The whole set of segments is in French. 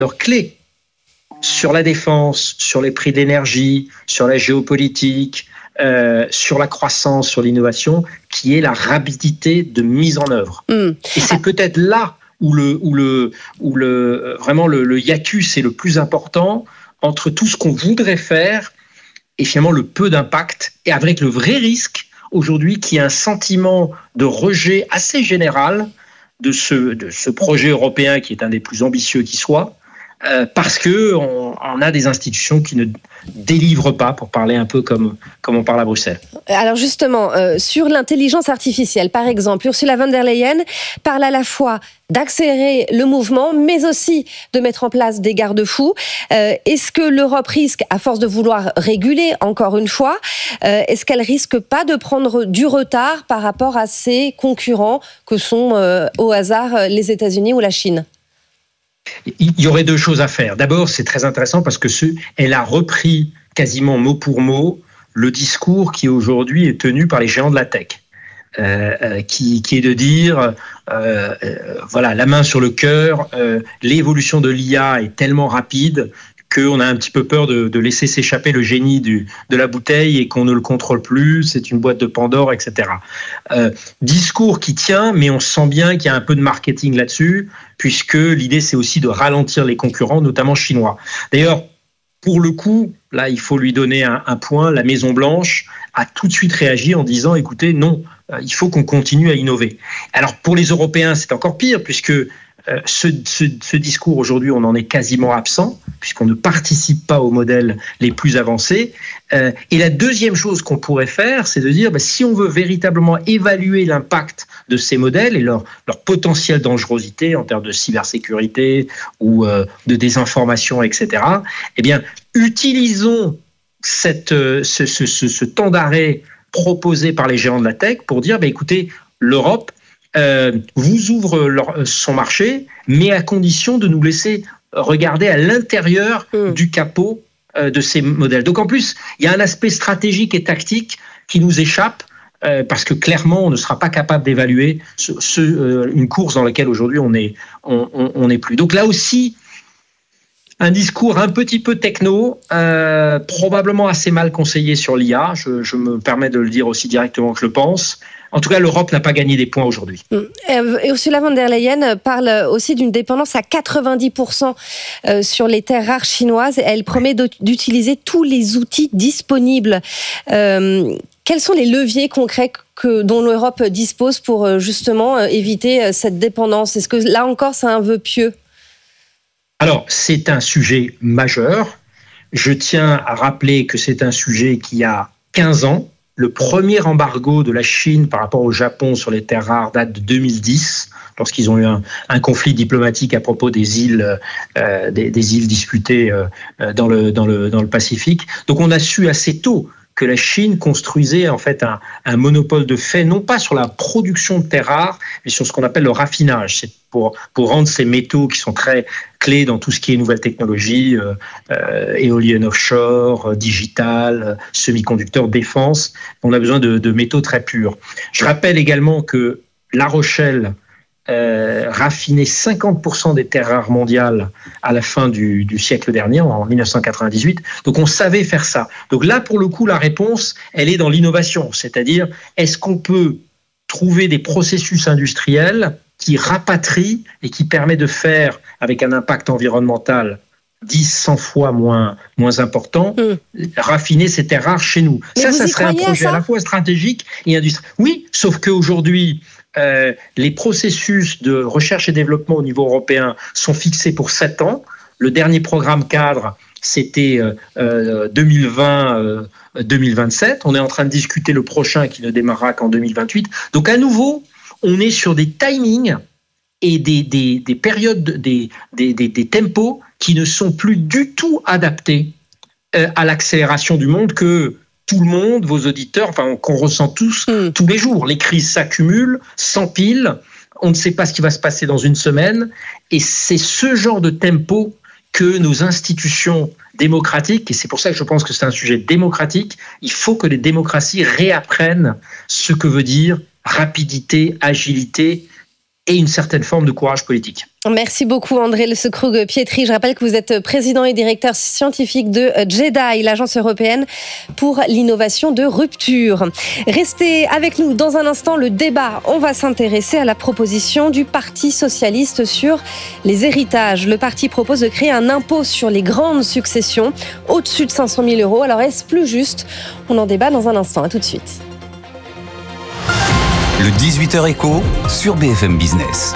clés sur la défense, sur les prix de l'énergie, sur la géopolitique, sur la croissance, sur l'innovation, qui est la rapidité de mise en œuvre. Et c'est peut-être là où vraiment le hiatus est le plus important entre tout ce qu'on voudrait faire et finalement le peu d'impact, et avec le vrai risque aujourd'hui qu'il y ait un sentiment de rejet assez général de ce projet européen qui est un des plus ambitieux qui soit, parce qu'on a des institutions qui ne délivrent pas, pour parler un peu comme on parle à Bruxelles. Alors justement, sur l'intelligence artificielle, par exemple, Ursula von der Leyen parle à la fois d'accélérer le mouvement, mais aussi de mettre en place des garde-fous. Est-ce que l'Europe risque, à force de vouloir réguler, encore une fois, est-ce qu'elle risque pas de prendre du retard par rapport à ses concurrents que sont, au hasard, les États-Unis ou la Chine ? Il y aurait deux choses à faire. D'abord, c'est très intéressant parce que elle a repris quasiment mot pour mot le discours qui aujourd'hui est tenu par les géants de la tech, qui est de dire, voilà, la main sur le cœur, l'évolution de l'IA est tellement rapide qu'on a un petit peu peur de laisser s'échapper le génie de la bouteille et qu'on ne le contrôle plus, c'est une boîte de Pandore, etc. Discours qui tient, mais on sent bien qu'il y a un peu de marketing là-dessus, puisque l'idée, c'est aussi de ralentir les concurrents, notamment chinois. D'ailleurs, pour le coup, là, il faut lui donner un point. La Maison-Blanche a tout de suite réagi en disant, écoutez, non, il faut qu'on continue à innover. Alors, pour les Européens, c'est encore pire, puisque ce discours, aujourd'hui, on en est quasiment absent, puisqu'on ne participe pas aux modèles les plus avancés. Et la deuxième chose qu'on pourrait faire, c'est de dire, si on veut véritablement évaluer l'impact de ces modèles et leur potentielle dangerosité en termes de cybersécurité ou de désinformation, etc., eh bien, utilisons ce temps d'arrêt proposé par les géants de la tech pour dire, écoutez, l'Europe vous ouvre son marché, mais à condition de nous laisser regarder à l'intérieur du capot de ces modèles. Donc en plus, il y a un aspect stratégique et tactique qui nous échappe, parce que clairement, on ne sera pas capable d'évaluer une course dans laquelle aujourd'hui on n'est plus. Donc là aussi, un discours un petit peu techno, probablement assez mal conseillé sur l'IA, je me permets de le dire aussi directement que je le pense. En tout cas, l'Europe n'a pas gagné des points aujourd'hui. Et Ursula von der Leyen parle aussi d'une dépendance à 90% sur les terres rares chinoises. Elle promet d'utiliser tous les outils disponibles. Quels sont les leviers concrets dont l'Europe dispose pour justement éviter cette dépendance ? Est-ce que là encore, c'est un vœu pieux ? Alors, c'est un sujet majeur. Je tiens à rappeler que c'est un sujet qui a 15 ans. Le premier embargo de la Chine par rapport au Japon sur les terres rares date de 2010, lorsqu'ils ont eu un conflit diplomatique à propos des îles disputées dans le Pacifique. Donc on a su assez tôt que la Chine construisait en fait un monopole de fait, non pas sur la production de terres rares, mais sur ce qu'on appelle le raffinage. C'est pour rendre ces métaux qui sont très clés dans tout ce qui est nouvelles technologies, éoliennes offshore, digital, semi-conducteurs, défense. On a besoin de métaux très purs. Je rappelle également que La Rochelle raffinait 50% des terres rares mondiales à la fin du siècle dernier, en 1998. Donc on savait faire ça. Donc là, pour le coup, la réponse, elle est dans l'innovation. C'est-à-dire, est-ce qu'on peut trouver des processus industriels qui rapatrient et qui permettent de faire, avec un impact environnemental 10-100 fois moins important, raffiner ces terres rares chez nous. Ça serait un projet à la fois stratégique et industriel. Oui, sauf qu'aujourd'hui, les processus de recherche et développement au niveau européen sont fixés pour 7 ans. Le dernier programme cadre, c'était 2020-2027. On est en train de discuter le prochain qui ne démarrera qu'en 2028. Donc à nouveau, on est sur des timings et des périodes, des tempos qui ne sont plus du tout adaptés à l'accélération du monde que tout le monde, vos auditeurs, qu'on ressent tous les jours. Les crises s'accumulent, s'empilent, on ne sait pas ce qui va se passer dans une semaine, et c'est ce genre de tempo que nos institutions démocratiques, et c'est pour ça que je pense que c'est un sujet démocratique, il faut que les démocraties réapprennent ce que veut dire rapidité, agilité et une certaine forme de courage politique. Merci beaucoup André Le Secroux-Pietri. Je rappelle que vous êtes président et directeur scientifique de JEDI, l'agence européenne pour l'innovation de rupture. Restez avec nous dans un instant, le débat. On va s'intéresser à la proposition du Parti socialiste sur les héritages. Le parti propose de créer un impôt sur les grandes successions au-dessus de 500 000 €. Alors est-ce plus juste ? On en débat dans un instant. À tout de suite. Le 18h Écho sur BFM Business.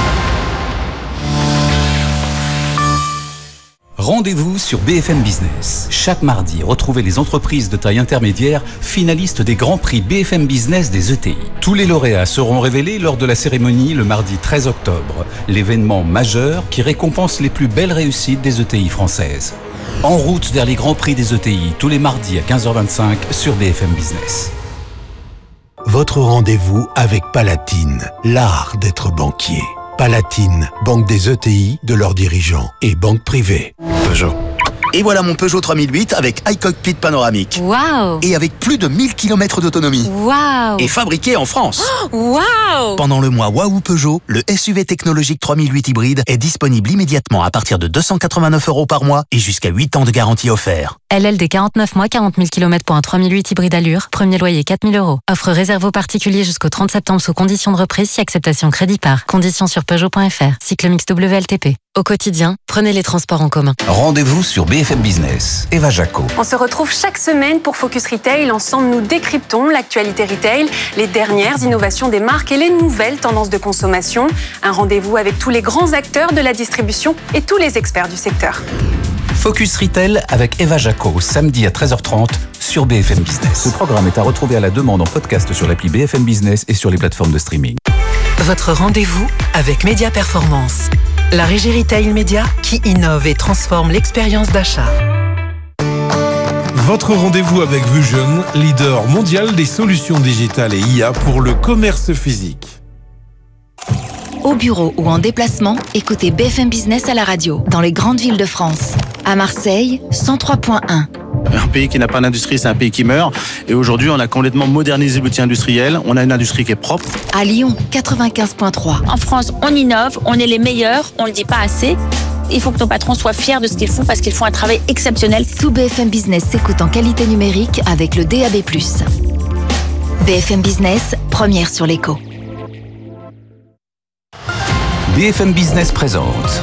Rendez-vous sur BFM Business. Chaque mardi, retrouvez les entreprises de taille intermédiaire finalistes des Grands Prix BFM Business des ETI. Tous les lauréats seront révélés lors de la cérémonie le mardi 13 octobre, l'événement majeur qui récompense les plus belles réussites des ETI françaises. En route vers les Grands Prix des ETI, tous les mardis à 15h25 sur BFM Business. Votre rendez-vous avec Palatine, l'art d'être banquier. Palatine, banque des ETI, de leurs dirigeants et banque privée. Peugeot. Et voilà mon Peugeot 3008 avec iCockpit panoramique. Waouh! Et avec plus de 1000 km d'autonomie. Waouh! Et fabriqué en France. Waouh! Pendant le mois Waouh Peugeot, le SUV technologique 3008 hybride est disponible immédiatement à partir de 289 € par mois et jusqu'à 8 ans de garantie offert. LLD 49 mois, 40 000 km pour un 3008 hybride allure. Premier loyer 4 000 €. Offre réservée aux particuliers jusqu'au 30 septembre sous conditions de reprise si acceptation crédit par. Conditions sur Peugeot.fr. Cycle mix WLTP. Au quotidien, prenez les transports en commun. Rendez-vous sur BFM Business. Eva Jaco. On se retrouve chaque semaine pour Focus Retail. Ensemble, nous décryptons l'actualité retail, les dernières innovations des marques et les nouvelles tendances de consommation. Un rendez-vous avec tous les grands acteurs de la distribution et tous les experts du secteur. Focus Retail avec Eva Jaco, samedi à 13h30 sur BFM Business. Ce programme est à retrouver à la demande en podcast sur l'appli BFM Business et sur les plateformes de streaming. Votre rendez-vous avec Média Performance, la régie retail média qui innove et transforme l'expérience d'achat. Votre rendez-vous avec Vusion, leader mondial des solutions digitales et IA pour le commerce physique. Au bureau ou en déplacement, écoutez BFM Business à la radio, dans les grandes villes de France. À Marseille, 103.1. Un pays qui n'a pas d'industrie, c'est un pays qui meurt. Et aujourd'hui, on a complètement modernisé l'outil industriel. On a une industrie qui est propre. À Lyon, 95.3. En France, on innove, on est les meilleurs, on ne le dit pas assez. Il faut que nos patrons soient fiers de ce qu'ils font parce qu'ils font un travail exceptionnel. Tout BFM Business s'écoute en qualité numérique avec le DAB+. BFM Business, première sur l'écho. BFM Business présente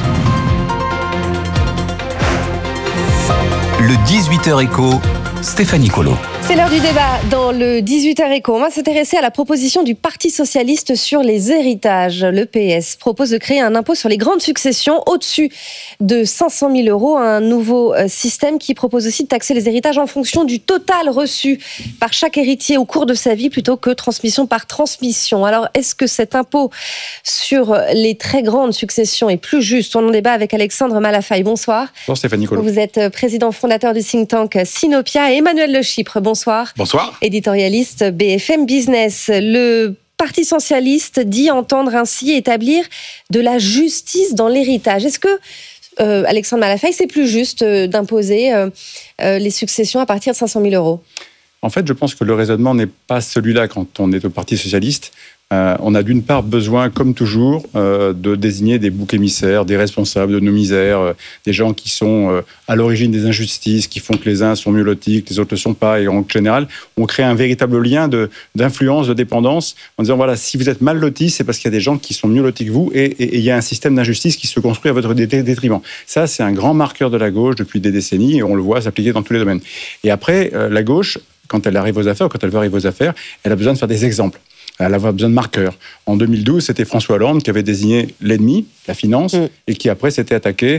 le 18h Écho, Stéphanie Colo. C'est l'heure du débat dans le 18h Écho. On va s'intéresser à la proposition du Parti socialiste sur les héritages. Le PS propose de créer un impôt sur les grandes successions au-dessus de 500 000 €. Un nouveau système qui propose aussi de taxer les héritages en fonction du total reçu par chaque héritier au cours de sa vie plutôt que transmission par transmission. Alors, est-ce que cet impôt sur les très grandes successions est plus juste ? On en débat avec Alexandre Malafaille. Bonsoir. Bonjour Stéphanie Colo. Vous êtes président fondateur du think tank Sinopia et Emmanuel Le Chypre. Bonsoir. Bonsoir. Éditorialiste BFM Business. Le Parti socialiste dit entendre ainsi établir de la justice dans l'héritage. Est-ce que, Alexandre Malafaille, c'est plus juste d'imposer les successions à partir de 500 000 €? En fait, je pense que le raisonnement n'est pas celui-là quand on est au Parti socialiste. On a d'une part besoin, comme toujours, de désigner des boucs émissaires, des responsables de nos misères, des gens qui sont à l'origine des injustices, qui font que les uns sont mieux lotis, que les autres ne le sont pas. Et en général, on crée un véritable lien d'influence, de dépendance, en disant, voilà, si vous êtes mal lotis, c'est parce qu'il y a des gens qui sont mieux lotis que vous, et il y a un système d'injustice qui se construit à votre détriment. Ça, c'est un grand marqueur de la gauche depuis des décennies, et on le voit s'appliquer dans tous les domaines. Et après, la gauche, quand elle arrive aux affaires, quand elle veut arriver aux affaires, elle a besoin de faire des exemples. Elle a besoin de marqueurs. En 2012, c'était François Hollande qui avait désigné l'ennemi, la finance, et qui après s'était attaqué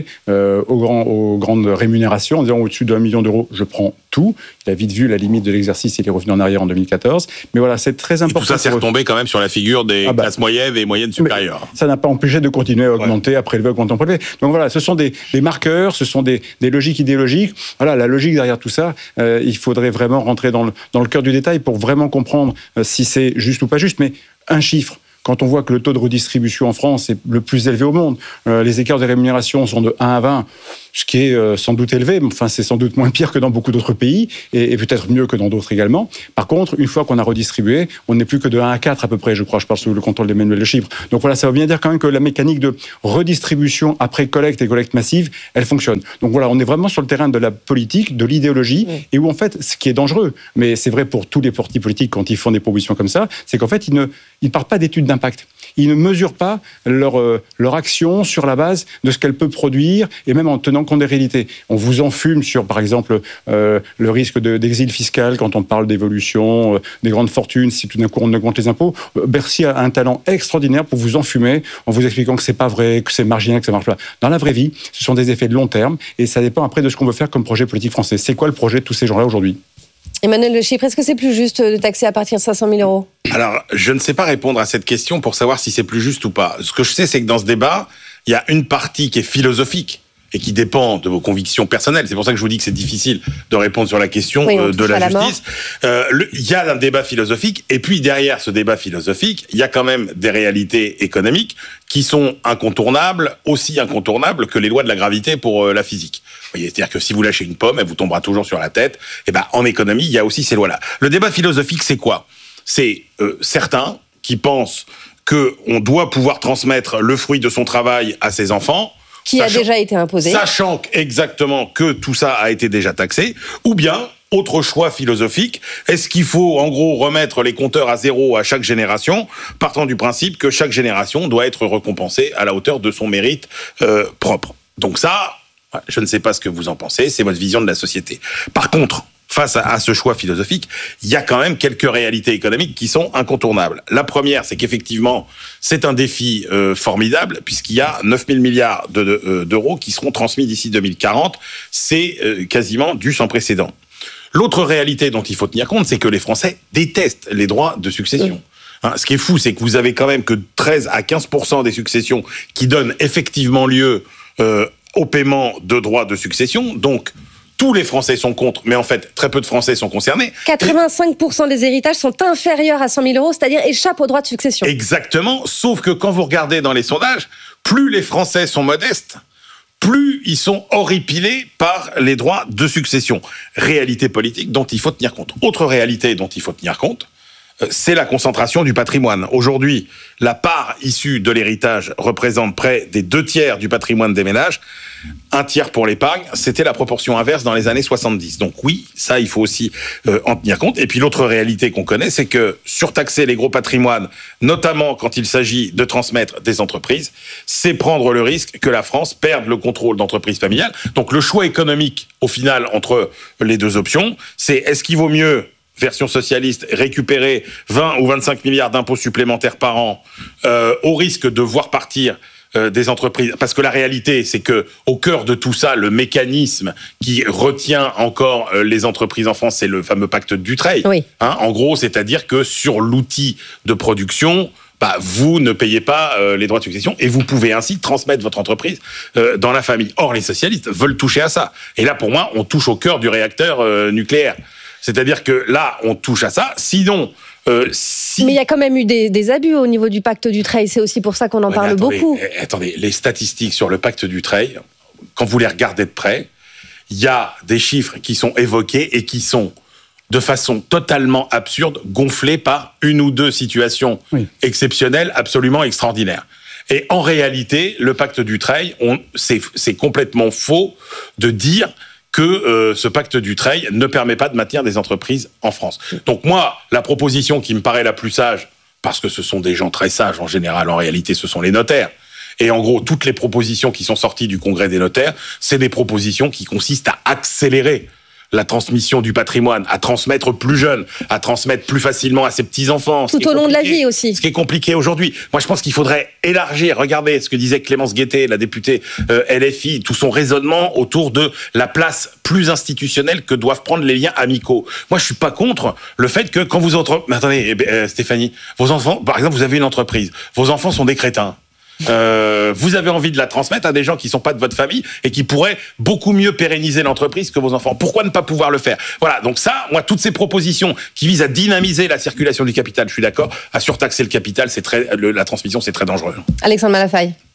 aux grandes rémunérations en disant au-dessus d'1 million d'euros, je prends tout. Il a vite vu la limite de l'exercice, il est revenu en arrière en 2014. Mais voilà, c'est très important. Et tout ça, c'est retombé quand même sur la figure des classes moyennes et moyennes supérieures. Ça n'a pas empêché de continuer à augmenter, à prélever, augmenter, prélever. Donc voilà, ce sont des marqueurs, ce sont des logiques idéologiques. Voilà, la logique derrière tout ça, il faudrait vraiment rentrer dans le cœur du détail pour vraiment comprendre si c'est juste ou pas juste. Mais un chiffre, quand on voit que le taux de redistribution en France est le plus élevé au monde, les écarts de rémunération sont de 1 à 20, ce qui est sans doute élevé, mais enfin c'est sans doute moins pire que dans beaucoup d'autres pays, et peut-être mieux que dans d'autres également. Par contre, une fois qu'on a redistribué, on n'est plus que de 1 à 4 à peu près, je crois, je parle sous le contrôle d'Emmanuel Le Chypre. Donc voilà, ça veut bien dire quand même que la mécanique de redistribution après collecte et collecte massive, elle fonctionne. Donc voilà, on est vraiment sur le terrain de la politique, de l'idéologie, et où en fait, ce qui est dangereux, mais c'est vrai pour tous les partis politiques quand ils font des propositions comme ça, c'est qu'en fait, ils ne partent pas d'études d'impact. Ils ne mesurent pas leur action sur la base de ce qu'elle peut produire et même en tenant compte des réalités. On vous enfume sur, par exemple, le risque d'exil fiscal quand on parle d'évolution, des grandes fortunes, si tout d'un coup on augmente les impôts. Bercy a un talent extraordinaire pour vous enfumer en vous expliquant que c'est pas vrai, que c'est marginal, que ça marche pas. Dans la vraie vie, ce sont des effets de long terme et ça dépend après de ce qu'on veut faire comme projet politique français. C'est quoi le projet de tous ces gens-là aujourd'hui ? Emmanuel Le Chypre, est-ce que c'est plus juste de taxer à partir de 500 000 euros ? Alors, je ne sais pas répondre à cette question pour savoir si c'est plus juste ou pas. Ce que je sais, c'est que dans ce débat, il y a une partie qui est philosophique et qui dépend de vos convictions personnelles. C'est pour ça que je vous dis que c'est difficile de répondre sur la question de la justice. Il y a un débat philosophique, et puis derrière ce débat philosophique, il y a quand même des réalités économiques qui sont incontournables, aussi incontournables que les lois de la gravité pour la physique. Vous voyez, c'est-à-dire que si vous lâchez une pomme, elle vous tombera toujours sur la tête. Et ben, en économie, il y a aussi ces lois-là. Le débat philosophique, c'est quoi ? C'est certains qui pensent qu'on doit pouvoir transmettre le fruit de son travail à ses enfants, qui a déjà été imposé. Sachant exactement que tout ça a été déjà taxé, ou bien, autre choix philosophique, est-ce qu'il faut en gros remettre les compteurs à zéro à chaque génération, partant du principe que chaque génération doit être récompensée à la hauteur de son mérite propre. Donc ça, je ne sais pas ce que vous en pensez, c'est votre vision de la société. Par contre, face à ce choix philosophique, il y a quand même quelques réalités économiques qui sont incontournables. La première, c'est qu'effectivement, c'est un défi formidable, puisqu'il y a 9 000 milliards d'euros qui seront transmis d'ici 2040. C'est quasiment du sans précédent. L'autre réalité dont il faut tenir compte, c'est que les Français détestent les droits de succession. Ce qui est fou, c'est que vous avez quand même que 13 à 15% des successions qui donnent effectivement lieu au paiement de droits de succession. Donc, tous les Français sont contre, mais en fait, très peu de Français sont concernés. 85% des héritages sont inférieurs à 100 000 euros, c'est-à-dire échappent aux droits de succession. Exactement, sauf que quand vous regardez dans les sondages, plus les Français sont modestes, plus ils sont horripilés par les droits de succession. Réalité politique dont il faut tenir compte. Autre réalité dont il faut tenir compte, c'est la concentration du patrimoine. Aujourd'hui, la part issue de l'héritage représente près des 2/3 du patrimoine des ménages, 1/3 pour l'épargne. C'était la proportion inverse dans les années 70. Donc oui, ça, il faut aussi en tenir compte. Et puis l'autre réalité qu'on connaît, c'est que surtaxer les gros patrimoines, notamment quand il s'agit de transmettre des entreprises, c'est prendre le risque que la France perde le contrôle d'entreprises familiales. Donc le choix économique, au final, entre les deux options, c'est est-ce qu'il vaut mieux, version socialiste, récupérer 20 ou 25 milliards d'impôts supplémentaires par an au risque de voir partir des entreprises, parce que la réalité, c'est que au cœur de tout ça, le mécanisme qui retient encore les entreprises en France, c'est le fameux pacte Dutreil. Oui. En gros, c'est-à-dire que sur l'outil de production, vous ne payez pas les droits de succession et vous pouvez ainsi transmettre votre entreprise dans la famille. Or, les socialistes veulent toucher à ça. Et là, pour moi, on touche au cœur du réacteur nucléaire. C'est-à-dire que là, on touche à ça. Sinon, Mais il y a quand même eu des abus au niveau du pacte Dutreil. C'est aussi pour ça qu'on en parle beaucoup. Attendez, les statistiques sur le pacte Dutreil, quand vous les regardez de près, il y a des chiffres qui sont évoqués et qui sont, de façon totalement absurde, gonflés par une ou deux situations exceptionnelles, absolument extraordinaires. Et en réalité, le pacte Dutreil, c'est complètement faux de dire que ce pacte Dutreil ne permet pas de maintenir des entreprises en France. Donc moi, la proposition qui me paraît la plus sage, parce que ce sont des gens très sages en général, en réalité ce sont les notaires, et en gros toutes les propositions qui sont sorties du Congrès des notaires, c'est des propositions qui consistent à accélérer la transmission du patrimoine, à transmettre plus jeune, à transmettre plus facilement à ses petits-enfants. Tout au long de la vie aussi. Ce qui est compliqué aujourd'hui. Moi, je pense qu'il faudrait élargir, regardez ce que disait Clémence Guettet, la députée LFI, tout son raisonnement autour de la place plus institutionnelle que doivent prendre les liens amicaux. Moi, je suis pas contre le fait que quand vous... Mais attendez, Stéphanie, vos enfants, par exemple, vous avez une entreprise, vos enfants sont des crétins. Vous avez envie de la transmettre à des gens qui sont pas de votre famille et qui pourraient beaucoup mieux pérenniser l'entreprise que vos enfants. Pourquoi ne pas pouvoir le faire? Voilà, donc ça, moi, toutes ces propositions qui visent à dynamiser la circulation du capital, je suis d'accord. À surtaxer le capital, la transmission, c'est très dangereux. Alexandre Malafaille.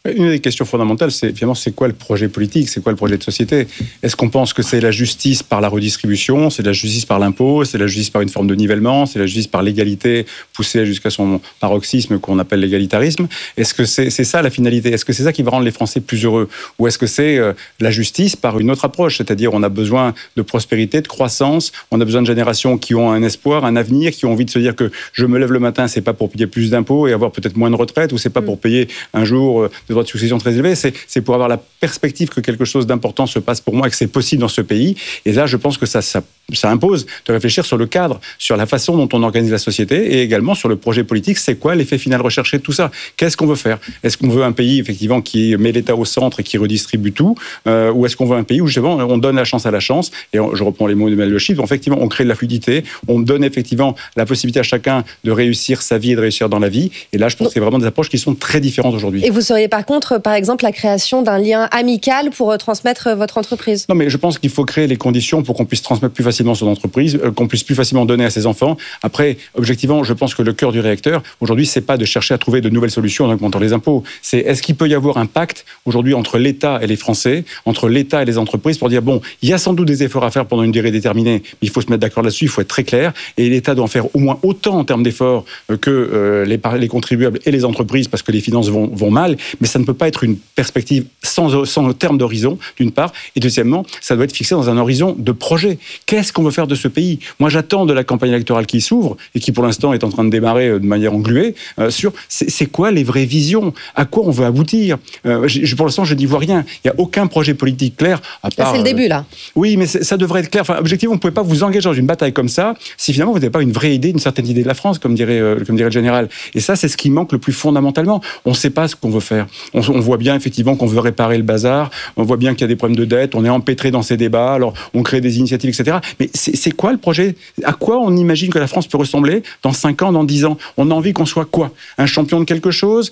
Une des questions fondamentales, c'est finalement, c'est quoi le projet politique, c'est quoi le projet de société? Est-ce qu'on pense que c'est la justice par la redistribution, c'est la justice par l'impôt, c'est la justice par une forme de nivellement, c'est la justice par l'égalité poussée jusqu'à son paroxysme qu'on appelle l'égalitarisme? Est-ce que c'est ça la finalité? Est-ce que c'est ça qui va rendre les Français plus heureux? Ou est-ce que c'est la justice par une autre approche? C'est-à-dire, on a besoin de prospérité, de croissance, on a besoin de générations qui ont un espoir, un avenir, qui ont envie de se dire que je me lève le matin, c'est pas pour payer plus d'impôts et avoir peut-être moins de retraite, ou c'est pas pour payer un jour de droits de succession très élevés, c'est pour avoir la perspective que quelque chose d'important se passe pour moi et que c'est possible dans ce pays. Et là, je pense que ça impose de réfléchir sur le cadre, sur la façon dont on organise la société et également sur le projet politique. C'est quoi l'effet final recherché de tout ça? Qu'est-ce qu'on veut faire? Est-ce qu'on veut un pays, effectivement, qui met l'État au centre et qui redistribue tout? Ou est-ce qu'on veut un pays où, justement, on donne la chance à la chance? Et je reprends les mots de Emmanuel Le Chypre, effectivement, on crée de la fluidité, on donne effectivement la possibilité à chacun de réussir sa vie et de réussir dans la vie. Et là, je pense que c'est vraiment des approches qui sont très différentes aujourd'hui. Et vous seriez par contre, par exemple, la création d'un lien amical pour transmettre votre entreprise? Non, mais je pense qu'il faut créer les conditions pour qu'on puisse transmettre plus facilement son entreprise, qu'on puisse plus facilement donner à ses enfants. Après, objectivement, je pense que le cœur du réacteur, aujourd'hui, c'est pas de chercher à trouver de nouvelles solutions en augmentant les impôts. C'est est-ce qu'il peut y avoir un pacte aujourd'hui entre l'État et les Français, entre l'État et les entreprises pour dire, bon, il y a sans doute des efforts à faire pendant une durée déterminée, mais il faut se mettre d'accord là-dessus, il faut être très clair. Et l'État doit en faire au moins autant en termes d'efforts que les contribuables et les entreprises, parce que les finances vont mal, mais ça ne peut pas être une perspective sans terme d'horizon, d'une part, et deuxièmement, ça doit être fixé dans un horizon de projet. Qu'est-ce qu'on veut faire de ce pays? Moi, j'attends de la campagne électorale qui s'ouvre, et qui pour l'instant est en train de démarrer de manière engluée, sur c'est quoi les vraies visions? À quoi on veut aboutir? Pour l'instant, je n'y vois rien. Il n'y a aucun projet politique clair, à part... C'est le début, là. Oui, mais ça devrait être clair. Enfin, objectivement, vous ne pouvez pas vous engager dans une bataille comme ça, si finalement vous n'avez pas une vraie idée, une certaine idée de la France, comme dirait le général. Et ça, c'est ce qui manque le plus fondamentalement. On ne sait pas ce qu'on veut faire. On voit bien, effectivement, qu'on veut réparer le bazar, on voit bien qu'il y a des problèmes de dette, on est empêtré dans ces débats, alors on crée des initiatives, etc. Mais c'est quoi le projet? À quoi on imagine que la France peut ressembler dans 5 ans, dans 10 ans? On a envie qu'on soit quoi? Un champion de quelque chose?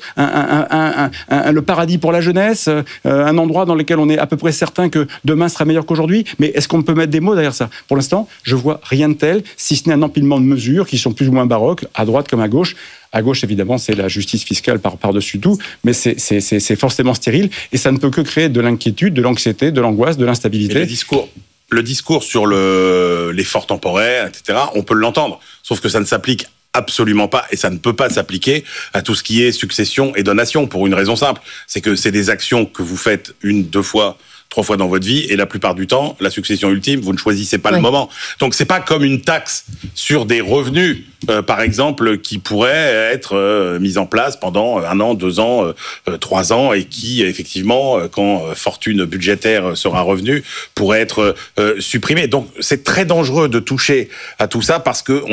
Le paradis pour la jeunesse? Un endroit dans lequel on est à peu près certain que demain sera meilleur qu'aujourd'hui? Mais est-ce qu'on peut mettre des mots derrière ça? Pour l'instant, je vois rien de tel, si ce n'est un empilement de mesures qui sont plus ou moins baroques, à droite comme à gauche. À gauche, évidemment, c'est la justice fiscale par-dessus tout, mais c'est forcément stérile, et ça ne peut que créer de l'inquiétude, de l'anxiété, de l'angoisse, de l'instabilité. Et le discours sur l'effort temporaire, etc., on peut l'entendre, sauf que ça ne s'applique absolument pas, et ça ne peut pas s'appliquer à tout ce qui est succession et donation, pour une raison simple, c'est que c'est des actions que vous faites 1, 2 fois, 3 fois dans votre vie, et la plupart du temps, la succession ultime, vous ne choisissez pas le moment. Donc c'est pas comme une taxe sur des revenus, par exemple, qui pourrait être mise en place pendant 1 an, 2 ans, 3 ans, et qui, effectivement, quand fortune budgétaire sera revenue, pourrait être supprimée. Donc c'est très dangereux de toucher à tout ça, parce que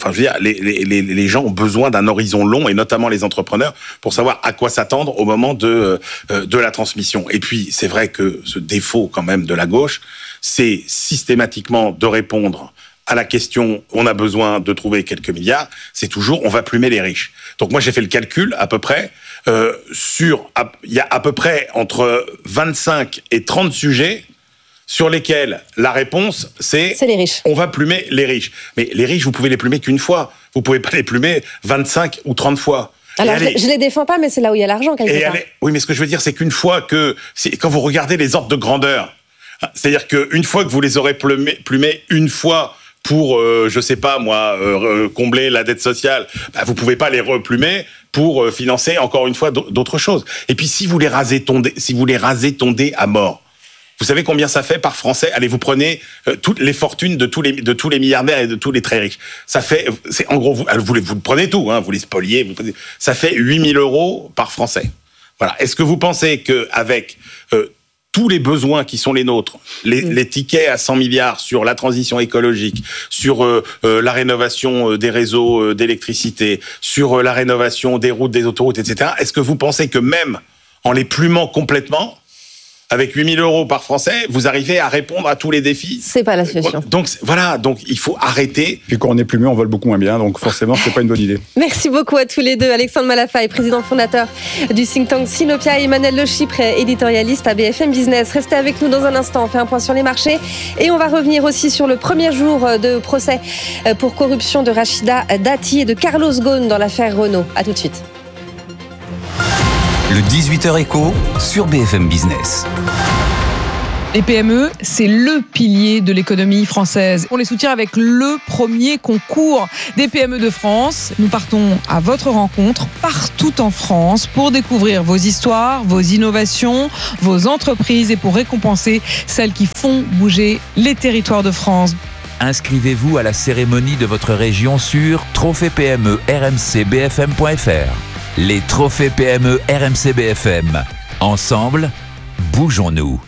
les gens ont besoin d'un horizon long, et notamment les entrepreneurs, pour savoir à quoi s'attendre au moment de la transmission. Et puis c'est vrai que ce défaut quand même de la gauche, c'est systématiquement de répondre à la question on a besoin de trouver quelques milliards, c'est toujours on va plumer les riches. Donc moi j'ai fait le calcul à peu près, il y a à peu près entre 25 et 30 sujets sur lesquels la réponse c'est les riches. On va plumer les riches. Mais les riches, vous pouvez les plumer qu'une fois, vous pouvez pas les plumer 25 ou 30 fois. Alors, je les défends pas, mais c'est là où il y a l'argent, quelque part. Oui, mais ce que je veux dire, c'est qu'une fois quand vous regardez les ordres de grandeur, c'est-à-dire qu'une fois que vous les aurez plumés une fois pour, je sais pas moi, combler la dette sociale, vous pouvez pas les replumer pour financer encore une fois d'autres choses. Et puis si vous les rasez tondez à mort, vous savez combien ça fait par Français? Allez, vous prenez toutes les fortunes de tous les milliardaires et de tous les très riches. Ça fait, en gros, vous le prenez tout, vous les spoliez, ça fait 8 000 € par Français. Voilà. Est-ce que vous pensez qu'avec tous les besoins qui sont les nôtres, les tickets à 100 milliards sur la transition écologique, sur la rénovation des réseaux d'électricité, sur la rénovation des routes, des autoroutes, etc., est-ce que vous pensez que même en les plumant complètement, avec 8 000 € par Français, vous arrivez à répondre à tous les défis? C'est pas la situation. Donc voilà, donc il faut arrêter. Puis quand on est plumé, on vole beaucoup moins bien, donc forcément, c'est pas une bonne idée. Merci beaucoup à tous les deux. Alexandre Malafaye, président fondateur du think tank Sinopia, et Emmanuel Le Chypre, éditorialiste à BFM Business. Restez avec nous dans un instant, on fait un point sur les marchés, et on va revenir aussi sur le premier jour de procès pour corruption de Rachida Dati et de Carlos Ghosn dans l'affaire Renault. À tout de suite. Le 18h écho sur BFM Business. Les PME, c'est le pilier de l'économie française. On les soutient avec le premier concours des PME de France. Nous partons à votre rencontre partout en France pour découvrir vos histoires, vos innovations, vos entreprises et pour récompenser celles qui font bouger les territoires de France. Inscrivez-vous à la cérémonie de votre région sur trophée PME rmcbfm.fr. Les trophées PME RMC BFM. Ensemble, bougeons-nous.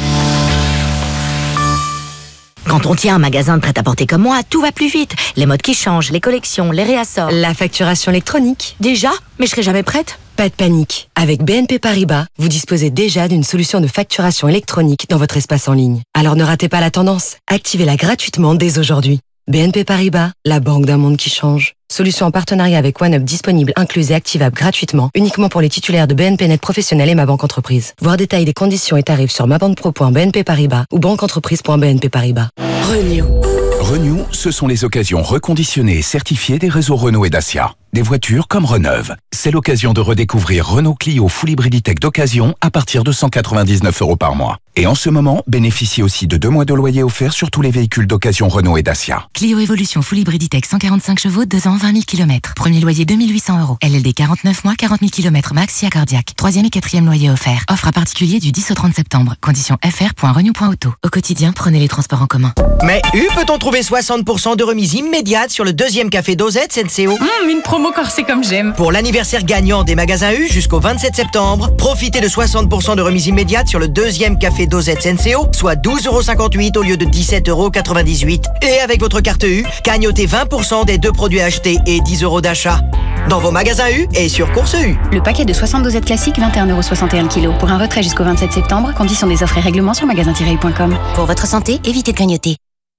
Quand on tient un magasin de prêt-à-porter comme moi, tout va plus vite. Les modes qui changent, les collections, les réassorts. La facturation électronique. Déjà ? Mais je serai jamais prête. Pas de panique. Avec BNP Paribas, vous disposez déjà d'une solution de facturation électronique dans votre espace en ligne. Alors ne ratez pas la tendance. Activez-la gratuitement dès aujourd'hui. BNP Paribas, la banque d'un monde qui change. Solution en partenariat avec OneUp disponible, incluse et activable gratuitement, uniquement pour les titulaires de BNP Net Professionnel et Ma Banque Entreprise. Voir détails des conditions et tarifs sur mabanquepro.bnp Paribas ou banqueentreprise.bnp Paribas. Renew, ce sont les occasions reconditionnées et certifiées des réseaux Renault et Dacia. Des voitures comme Reneuve. C'est l'occasion de redécouvrir Renault Clio Full Hybrid Tech d'occasion à partir de 199 € par mois. Et en ce moment, bénéficiez aussi de 2 mois de loyer offert sur tous les véhicules d'occasion Renault et Dacia. Clio Evolution Full Hybrid Tech 145 chevaux, 2 ans, 20 000 km. Premier loyer 2 800 €. LLD 49 mois, 40 000 km max, si accordiaque. 3e et 4e loyer offert. Offre à particulier du 10 au 30 septembre. Conditions fr.renew.auto. Au quotidien, prenez les transports en commun. Mais peut-on trouver 60% de remise immédiate sur le 2e café Dosette Senseo? Une promo corsée comme j'aime. Pour l'anniversaire gagnant des magasins U jusqu'au 27 septembre, profitez de 60% de remise immédiate sur le 2e café Dosette Senseo, soit 12,58 € au lieu de 17,98 €. Et avec votre carte U, gagnotez 20% des 2 produits achetés et 10 € d'achat. Dans vos magasins U et sur Course U. Le paquet de 60 dosettes classiques, 21,61 € kg. Pour un retrait jusqu'au 27 septembre, conditions des offres et règlements sur magasin-u.com. Pour votre santé, évitez de grignoter.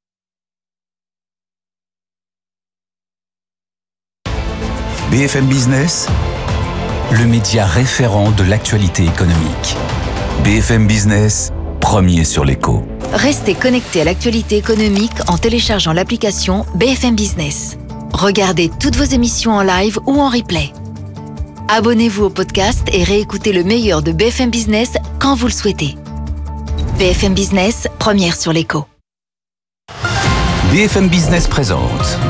BFM Business, le média référent de l'actualité économique. BFM Business, premier sur l'écho. Restez connectés à l'actualité économique en téléchargeant l'application BFM Business. Regardez toutes vos émissions en live ou en replay. Abonnez-vous au podcast et réécoutez le meilleur de BFM Business quand vous le souhaitez. BFM Business, première sur l'écho. BFM Business présente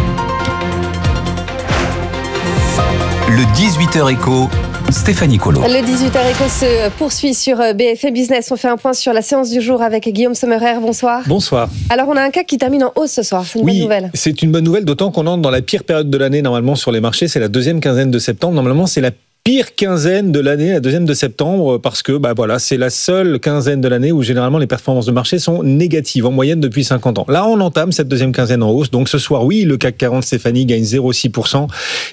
le 18h écho, Stéphanie Collot. Le 18h écho se poursuit sur BFM Business. On fait un point sur la séance du jour avec Guillaume Sommerer. Bonsoir. Bonsoir. Alors, on a un CAC qui termine en hausse ce soir. C'est une bonne nouvelle. C'est une bonne nouvelle, d'autant qu'on entre dans la pire période de l'année normalement sur les marchés. C'est la 2e quinzaine de septembre. Normalement, c'est la pire quinzaine de l'année, la 2e de septembre, parce que c'est la seule quinzaine de l'année où généralement les performances de marché sont négatives, en moyenne depuis 50 ans. Là, on entame cette 2e quinzaine en hausse. Donc ce soir, oui, le CAC 40, Stéphanie, gagne 0,6%,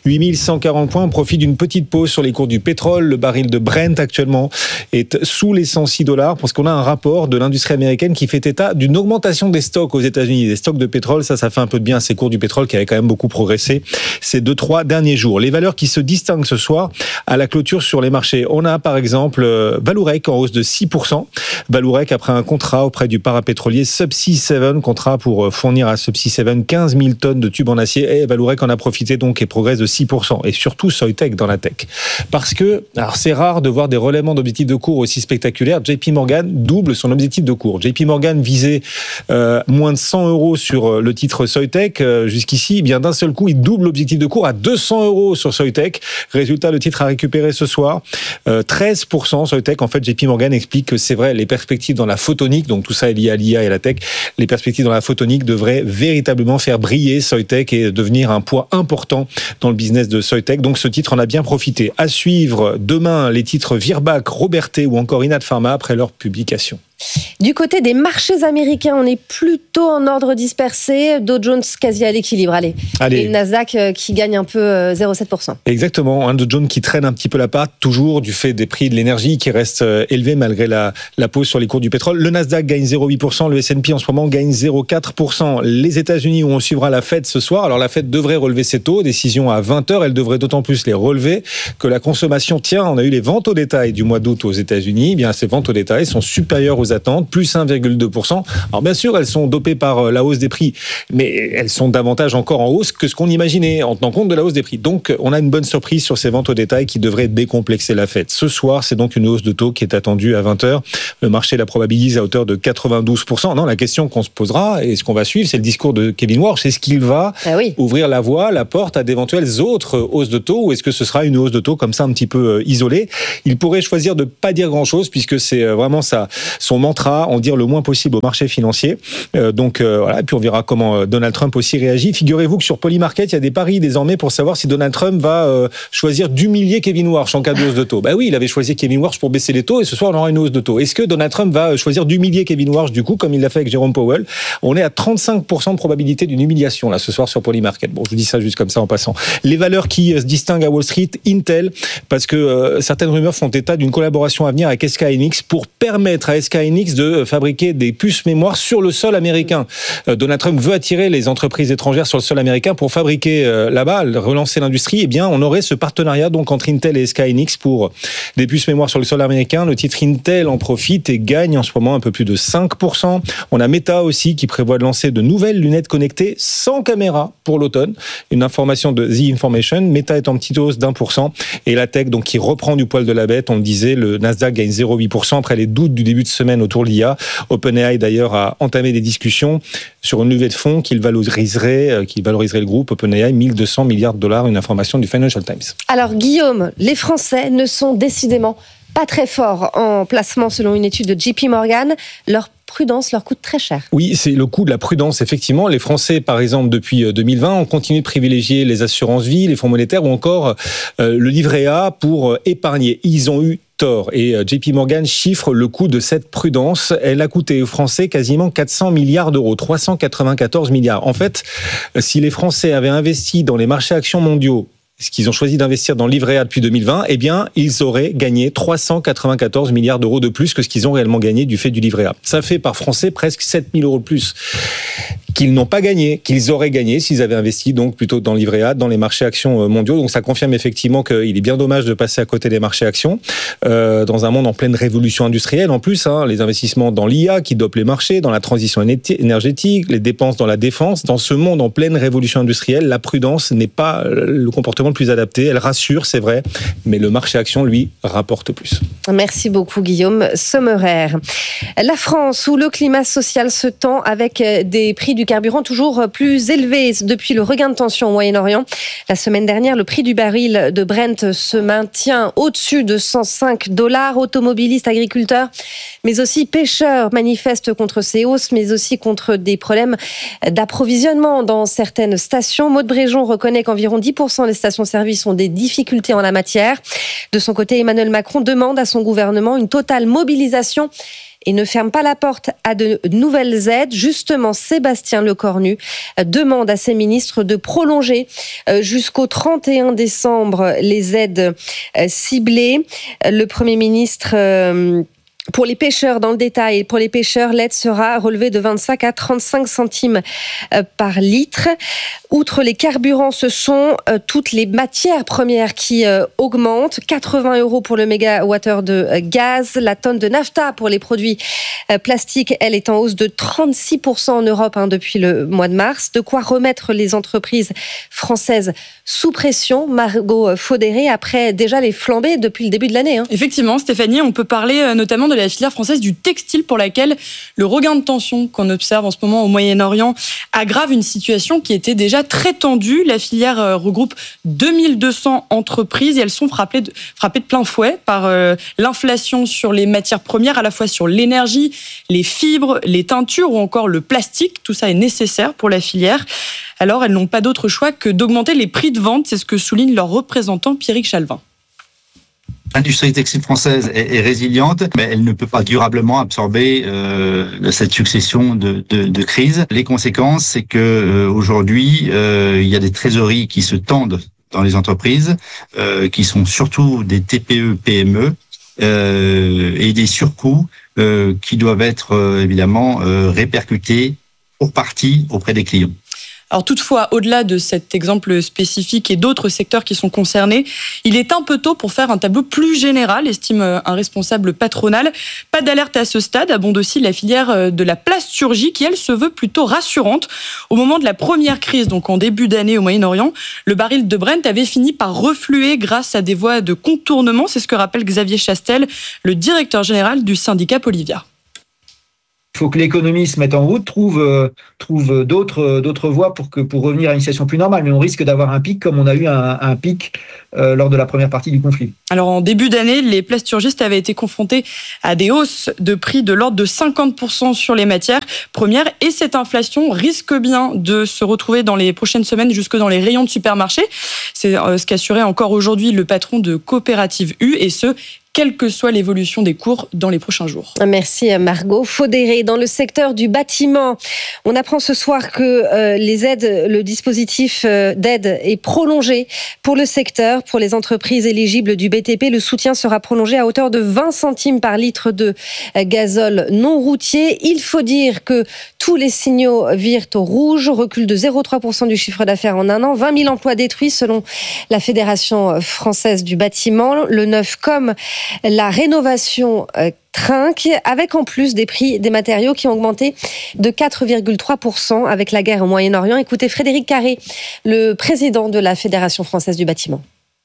8140 points, on profite d'une petite pause sur les cours du pétrole. Le baril de Brent actuellement est sous les 106 $, parce qu'on a un rapport de l'industrie américaine qui fait état d'une augmentation des stocks aux États-Unis, des stocks de pétrole. Ça fait un peu de bien à ces cours du pétrole qui avaient quand même beaucoup progressé ces 2-3 derniers jours. Les valeurs qui se distinguent ce soir à la clôture sur les marchés. On a par exemple Vallourec en hausse de 6%. Vallourec après un contrat auprès du parapétrolier Subsea 7, contrat pour fournir à Subsea 7 15 000 tonnes de tubes en acier. Et Vallourec en a profité donc et progresse de 6%. Et surtout Soitec dans la tech. Parce que, alors c'est rare de voir des relèvements d'objectifs de cours aussi spectaculaires. JP Morgan double son objectif de cours. JP Morgan visait moins de 100 € sur le titre Soitec jusqu'ici. Bien d'un seul coup, il double l'objectif de cours à 200 € sur Soitec. Résultat, le titre a récupéré ce soir 13% sur le tech. En fait, JP Morgan explique que c'est vrai, les perspectives dans la photonique, donc tout ça est lié à l'IA et à la tech, les perspectives dans la photonique devraient véritablement faire briller Soitec et devenir un poids important dans le business de Soitec. Donc ce titre en a bien profité. À suivre demain les titres Virbac, Robertet ou encore Inat Pharma après leur publication. Du côté des marchés américains, on est plutôt en ordre dispersé. Dow Jones quasi à l'équilibre. Allez. Et Nasdaq qui gagne un peu 0,7%. Exactement. Un Dow Jones qui traîne un petit peu la patte, toujours du fait des prix de l'énergie qui restent élevés malgré la pause sur les cours du pétrole. Le Nasdaq gagne 0,8%. Le S&P en ce moment gagne 0,4%. Les États-Unis où on suivra la Fed ce soir. Alors la Fed devrait relever ses taux. Décision à 20h. Elle devrait d'autant plus les relever que la consommation tient. On a eu les ventes au détail du mois d'août aux États-Unis. Eh bien, ces ventes au détail sont supérieures aux aux attentes, plus 1,2%. Alors bien sûr, elles sont dopées par la hausse des prix, mais elles sont davantage encore en hausse que ce qu'on imaginait en tenant compte de la hausse des prix. Donc on a une bonne surprise sur ces ventes au détail qui devrait décomplexer la fête. Ce soir, c'est donc une hausse de taux qui est attendue à 20h. Le marché la probabilise à hauteur de 92%. Non, la question qu'on se posera et ce qu'on va suivre, c'est le discours de Kevin Warsh. Est-ce qu'il va ouvrir la voie, la porte à d'éventuelles autres hausses de taux, ou est-ce que ce sera une hausse de taux comme ça un petit peu isolée? Il pourrait choisir de pas dire grand-chose puisque c'est vraiment son mantra, en dire le moins possible au marché financier. Donc voilà, et puis on verra comment Donald Trump aussi réagit. Figurez-vous que sur Polymarket, il y a des paris désormais pour savoir si Donald Trump va choisir d'humilier Kevin Warsh en cas de hausse de taux. Bah oui, il avait choisi Kevin Warsh pour baisser les taux et ce soir on aura une hausse de taux. Est-ce que Donald Trump va choisir d'humilier Kevin Warsh du coup, comme il l'a fait avec Jérôme Powell? On est à 35% de probabilité d'une humiliation là ce soir sur Polymarket. Bon, je vous dis ça juste comme ça en passant. Les valeurs qui se distinguent à Wall Street, Intel, parce que certaines rumeurs font état d'une collaboration à venir avec SK Hynix pour permettre à SK Hynix de fabriquer des puces mémoire sur le sol américain. Donald Trump veut attirer les entreprises étrangères sur le sol américain pour fabriquer là-bas, relancer l'industrie. Eh bien, on aurait ce partenariat donc entre Intel et SK Hynix pour des puces mémoire sur le sol américain. Le titre Intel en profite et gagne en ce moment un peu plus de 5%. On a Meta aussi qui prévoit de lancer de nouvelles lunettes connectées sans caméra pour l'automne. Une information de The Information. Meta est en petite hausse d'1%. Et la tech donc qui reprend du poil de la bête. On le disait, le Nasdaq gagne 0,8% après les doutes du début de semaine autour de l'IA. OpenAI d'ailleurs a entamé des discussions sur une levée de fonds qui valoriserait le groupe. OpenAI, 1200 milliards de dollars, une information du Financial Times. Alors Guillaume, les Français ne sont décidément pas très forts en placement selon une étude de JP Morgan. Leur prudence leur coûte très cher. Oui, c'est le coût de la prudence, effectivement. Les Français, par exemple, depuis 2020, ont continué de privilégier les assurances-vie, les fonds monétaires ou encore le livret A pour épargner. Ils ont eu tort. Et JP Morgan chiffre le coût de cette prudence. Elle a coûté aux Français quasiment 400 milliards d'euros, 394 milliards. En fait, si les Français avaient investi dans les marchés actions mondiaux, ce qu'ils ont choisi d'investir dans le livret A depuis 2020, eh bien, ils auraient gagné 394 milliards d'euros de plus que ce qu'ils ont réellement gagné du fait du livret A. Ça fait par Français presque 7 000 euros de plus qu'ils n'ont pas gagné, qu'ils auraient gagné s'ils avaient investi donc plutôt dans le livret A, dans les marchés actions mondiaux. Donc ça confirme effectivement qu'il est bien dommage de passer à côté des marchés actions dans un monde en pleine révolution industrielle. En plus, les investissements dans l'IA qui dopent les marchés, dans la transition énergétique, les dépenses dans la défense. Dans ce monde en pleine révolution industrielle, la prudence n'est pas le comportement le plus adapté. Elle rassure, c'est vrai, mais le marché action, lui, rapporte plus. Merci beaucoup, Guillaume Sommerer. La France, où le climat social se tend avec des prix du carburant toujours plus élevés depuis le regain de tension au Moyen-Orient. La semaine dernière, le prix du baril de Brent se maintient au-dessus de $105. Automobilistes, agriculteurs, mais aussi pêcheurs manifestent contre ces hausses, mais aussi contre des problèmes d'approvisionnement dans certaines stations. Maud Bréjon reconnaît qu'environ 10% des stations-service ont des difficultés en la matière. De son côté, Emmanuel Macron demande à son gouvernement une totale mobilisation et ne ferme pas la porte à de nouvelles aides. Justement, Sébastien Lecornu demande à ses ministres de prolonger jusqu'au 31 décembre les aides ciblées. Le Premier ministre... Pour les pêcheurs, dans le détail, pour les pêcheurs, l'aide sera relevée de 25 à 35 centimes par litre. Outre les carburants, ce sont toutes les matières premières qui augmentent. 80 € pour le mégawattheure de gaz. La tonne de nafta pour les produits plastiques, elle est en hausse de 36% en Europe depuis le mois de mars. De quoi remettre les entreprises françaises sous pression. Margot Faudéré, après déjà les flambées depuis le début de l'année. Effectivement, Stéphanie, on peut parler notamment de la filière française du textile pour laquelle le regain de tension qu'on observe en ce moment au Moyen-Orient aggrave une situation qui était déjà très tendue. La filière regroupe 2200 entreprises et elles sont frappées de plein fouet par l'inflation sur les matières premières, à la fois sur l'énergie, les fibres, les teintures ou encore le plastique. Tout ça est nécessaire pour la filière. Alors, elles n'ont pas d'autre choix que d'augmenter les prix de vente. C'est ce que souligne leur représentant Pierrick Chalvin. L'industrie textile française est résiliente, mais elle ne peut pas durablement absorber cette succession de crises. Les conséquences, c'est que aujourd'hui, il y a des trésoreries qui se tendent dans les entreprises, qui sont surtout des TPE, PME, et des surcoûts qui doivent être évidemment répercutés pour partie auprès des clients. Alors toutefois, au-delà de cet exemple spécifique et d'autres secteurs qui sont concernés, il est un peu tôt pour faire un tableau plus général, estime un responsable patronal. Pas d'alerte à ce stade, abonde aussi la filière de la plasturgie qui, elle, se veut plutôt rassurante. Au moment de la première crise, donc en début d'année au Moyen-Orient, le baril de Brent avait fini par refluer grâce à des voies de contournement. C'est ce que rappelle Xavier Chastel, le directeur général du syndicat Polivia. Il faut que l'économie se mette en route, trouve d'autres voies pour revenir à une situation plus normale. Mais on risque d'avoir un pic comme on a eu un pic lors de la première partie du conflit. Alors en début d'année, les plasturgistes avaient été confrontés à des hausses de prix de l'ordre de 50% sur les matières premières. Et cette inflation risque bien de se retrouver dans les prochaines semaines jusque dans les rayons de supermarchés. C'est ce qu'assurait encore aujourd'hui le patron de Coopérative U, et ce, quelle que soit l'évolution des cours dans les prochains jours. Merci Margot. Faudéré, dans le secteur du bâtiment, on apprend ce soir que le dispositif d'aide est prolongé pour le secteur, pour les entreprises éligibles du BTP. Le soutien sera prolongé à hauteur de 20 centimes par litre de gazole non routier. Il faut dire que tous les signaux virent au rouge, recul de 0,3% du chiffre d'affaires en un an, 20 000 emplois détruits selon la Fédération française du bâtiment. Le neuf comme la rénovation trinque, avec en plus des prix des matériaux qui ont augmenté de 4,3% avec la guerre au Moyen-Orient. Écoutez Frédéric Carré, le président de la Fédération française du bâtiment.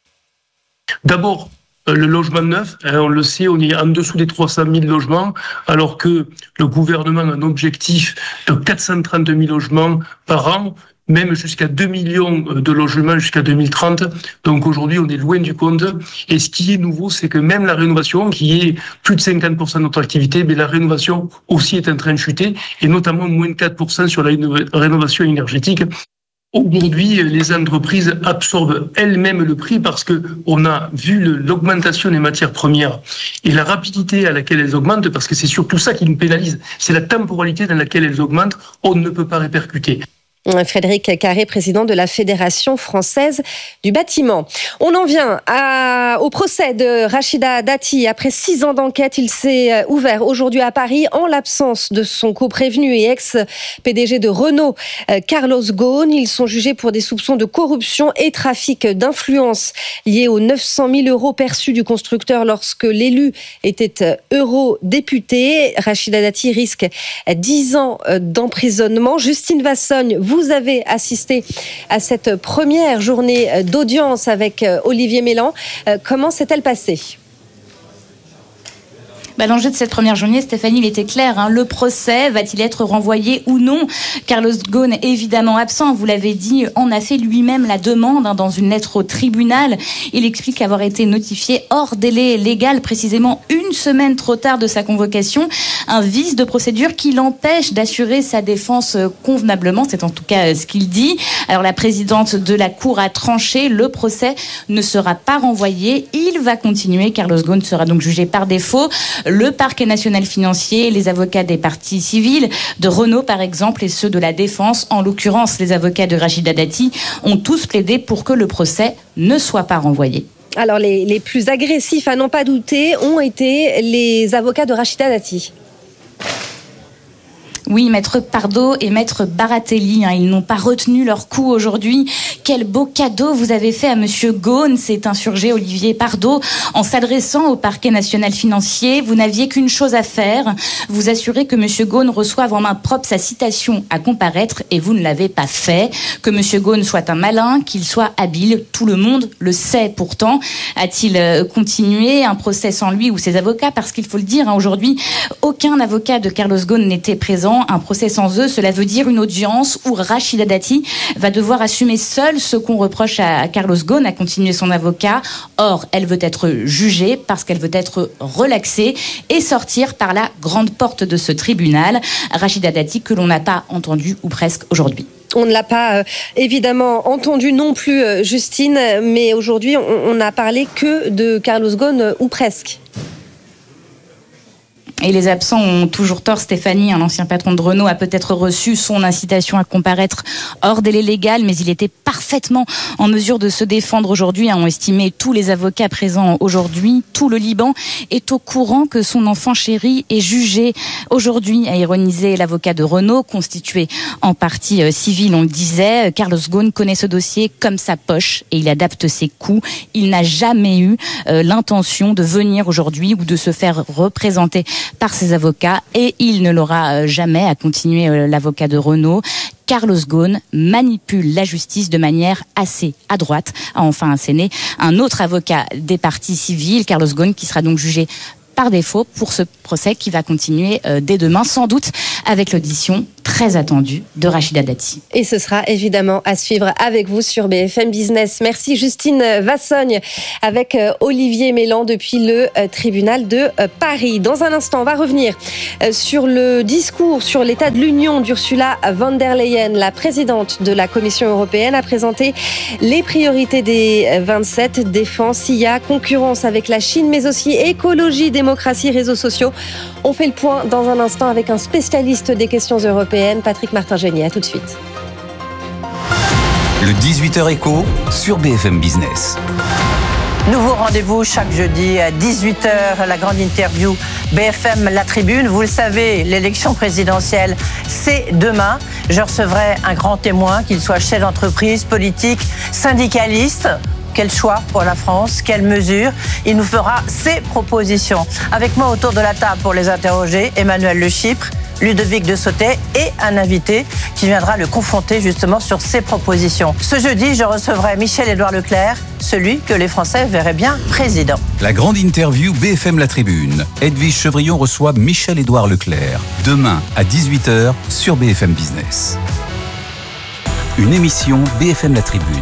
D'abord, le logement neuf, on le sait, on est en dessous des 300 000 logements, alors que le gouvernement a un objectif de 430 000 logements par an, même jusqu'à 2 millions de logements jusqu'à 2030. Donc aujourd'hui, on est loin du compte. Et ce qui est nouveau, c'est que même la rénovation, qui est plus de 50% de notre activité, mais la rénovation aussi est en train de chuter, et notamment moins de 4% sur la rénovation énergétique. Aujourd'hui, les entreprises absorbent elles-mêmes le prix parce que on a vu l'augmentation des matières premières et la rapidité à laquelle elles augmentent, parce que c'est surtout ça qui nous pénalise. C'est la temporalité dans laquelle elles augmentent. On ne peut pas répercuter. Frédéric Carré, président de la Fédération française du bâtiment. On en vient au procès de Rachida Dati. Après 6 ans d'enquête, il s'est ouvert aujourd'hui à Paris en l'absence de son coprévenu et ex-PDG de Renault, Carlos Ghosn. Ils sont jugés pour des soupçons de corruption et trafic d'influence liés aux 900 000 euros perçus du constructeur lorsque l'élu était eurodéputé. Rachida Dati risque 10 ans d'emprisonnement. Justine Vassogne, vous avez assisté à cette première journée d'audience avec Olivier Mélan. Comment s'est-elle passée ? L'enjeu de cette première journée, Stéphanie, il était clair. Le procès, va-t-il être renvoyé ou non ? Carlos Ghosn, évidemment absent, vous l'avez dit, en a fait lui-même la demande dans une lettre au tribunal. Il explique avoir été notifié hors délai légal, précisément 1 semaine trop tard de sa convocation. Un vice de procédure qui l'empêche d'assurer sa défense convenablement. C'est en tout cas ce qu'il dit. Alors la présidente de la Cour a tranché. Le procès ne sera pas renvoyé. Il va continuer. Carlos Ghosn sera donc jugé par défaut. Le parquet national financier, les avocats des parties civiles, de Renault par exemple, et ceux de la défense, en l'occurrence les avocats de Rachida Dati, ont tous plaidé pour que le procès ne soit pas renvoyé. Alors les plus agressifs, à n'en pas douter, ont été les avocats de Rachida Dati. Oui, maître Pardo et maître Baratelli, ils n'ont pas retenu leur coup aujourd'hui. Quel beau cadeau vous avez fait à monsieur Ghosn, s'est insurgé Olivier Pardo en s'adressant au parquet national financier. Vous n'aviez qu'une chose à faire, vous assurer que monsieur Ghosn reçoive en main propre sa citation à comparaître, et vous ne l'avez pas fait. Que monsieur Ghosn soit un malin, qu'il soit habile, tout le monde le sait pourtant. A-t-il continué un procès sans lui ou ses avocats ? Parce qu'il faut le dire, aujourd'hui, aucun avocat de Carlos Ghosn n'était présent. Un procès sans eux, cela veut dire une audience où Rachida Dati va devoir assumer seule ce qu'on reproche à Carlos Ghosn, a continué son avocat. Or, elle veut être jugée parce qu'elle veut être relaxée et sortir par la grande porte de ce tribunal. Rachida Dati que l'on n'a pas entendue, ou presque, aujourd'hui. On ne l'a pas évidemment entendu non plus, Justine, mais aujourd'hui, on n'a parlé que de Carlos Ghosn, ou presque. Et les absents ont toujours tort. Stéphanie, un ancien patron de Renault, a peut-être reçu son incitation à comparaître hors délai légal, mais il était parfaitement en mesure de se défendre aujourd'hui, ont estimé tous les avocats présents aujourd'hui. Tout le Liban est au courant que son enfant chéri est jugé aujourd'hui, a ironisé l'avocat de Renault, constitué en partie civile, on le disait. Carlos Ghosn connaît ce dossier comme sa poche et il adapte ses coups. Il n'a jamais eu l'intention de venir aujourd'hui ou de se faire représenter par ses avocats et il ne l'aura jamais, a continué l'avocat de Renault. Carlos Ghosn manipule la justice de manière assez adroite, a enfin asséné un autre avocat des parties civiles, Carlos Ghosn, qui sera donc jugé par défaut pour ce procès qui va continuer dès demain, sans doute avec l'audition très attendue de Rachida Dati. Et ce sera évidemment à suivre avec vous sur BFM Business. Merci Justine Vassogne avec Olivier Mélan depuis le tribunal de Paris. Dans un instant, on va revenir sur le discours sur l'état de l'Union d'Ursula von der Leyen. La présidente de la Commission européenne a présenté les priorités des 27, défense, IA, concurrence avec la Chine, mais aussi écologie, démocratie, réseaux sociaux. On fait le point dans un instant avec un spécialiste des questions européennes, Patrick Martin-Genier. À tout de suite. Le 18h Écho sur BFM Business. Nouveau rendez-vous chaque jeudi à 18h, la grande interview BFM La Tribune. Vous le savez, l'élection présidentielle, c'est demain. Je recevrai un grand témoin, qu'il soit chef d'entreprise, politique, syndicaliste. Quel choix pour la France? Quelles mesures? Il nous fera ses propositions. Avec moi autour de la table pour les interroger, Emmanuel Le Chypre, Ludovic de Sautet et un invité qui viendra le confronter justement sur ses propositions. Ce jeudi, je recevrai Michel-Édouard Leclerc, celui que les Français verraient bien président. La grande interview BFM La Tribune. Edwige Chevrillon reçoit Michel-Édouard Leclerc. Demain à 18h sur BFM Business. Une émission BFM La Tribune.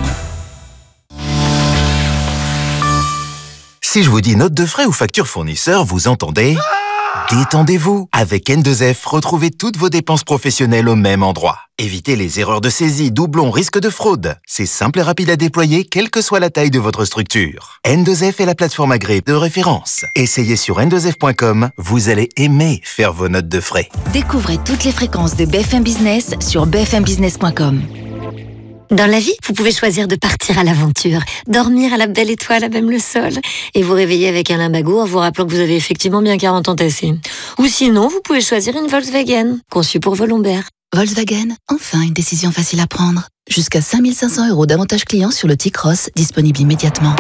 Si je vous dis note de frais ou facture fournisseur, vous entendez ? Détendez-vous. Avec N2F, retrouvez toutes vos dépenses professionnelles au même endroit. Évitez les erreurs de saisie, doublons, risques de fraude. C'est simple et rapide à déployer, quelle que soit la taille de votre structure. N2F est la plateforme agréée de référence. Essayez sur n2f.com, vous allez aimer faire vos notes de frais. Découvrez toutes les fréquences de BFM Business sur bfmbusiness.com. Dans la vie, vous pouvez choisir de partir à l'aventure, dormir à la belle étoile à même le sol, et vous réveiller avec un limbago en vous rappelant que vous avez effectivement bien 40 ans tassés. Ou sinon, vous pouvez choisir une Volkswagen, conçue pour vos lombaires. Volkswagen, enfin une décision facile à prendre. Jusqu'à 5 500 € d'avantages clients sur le T-Cross, disponible immédiatement.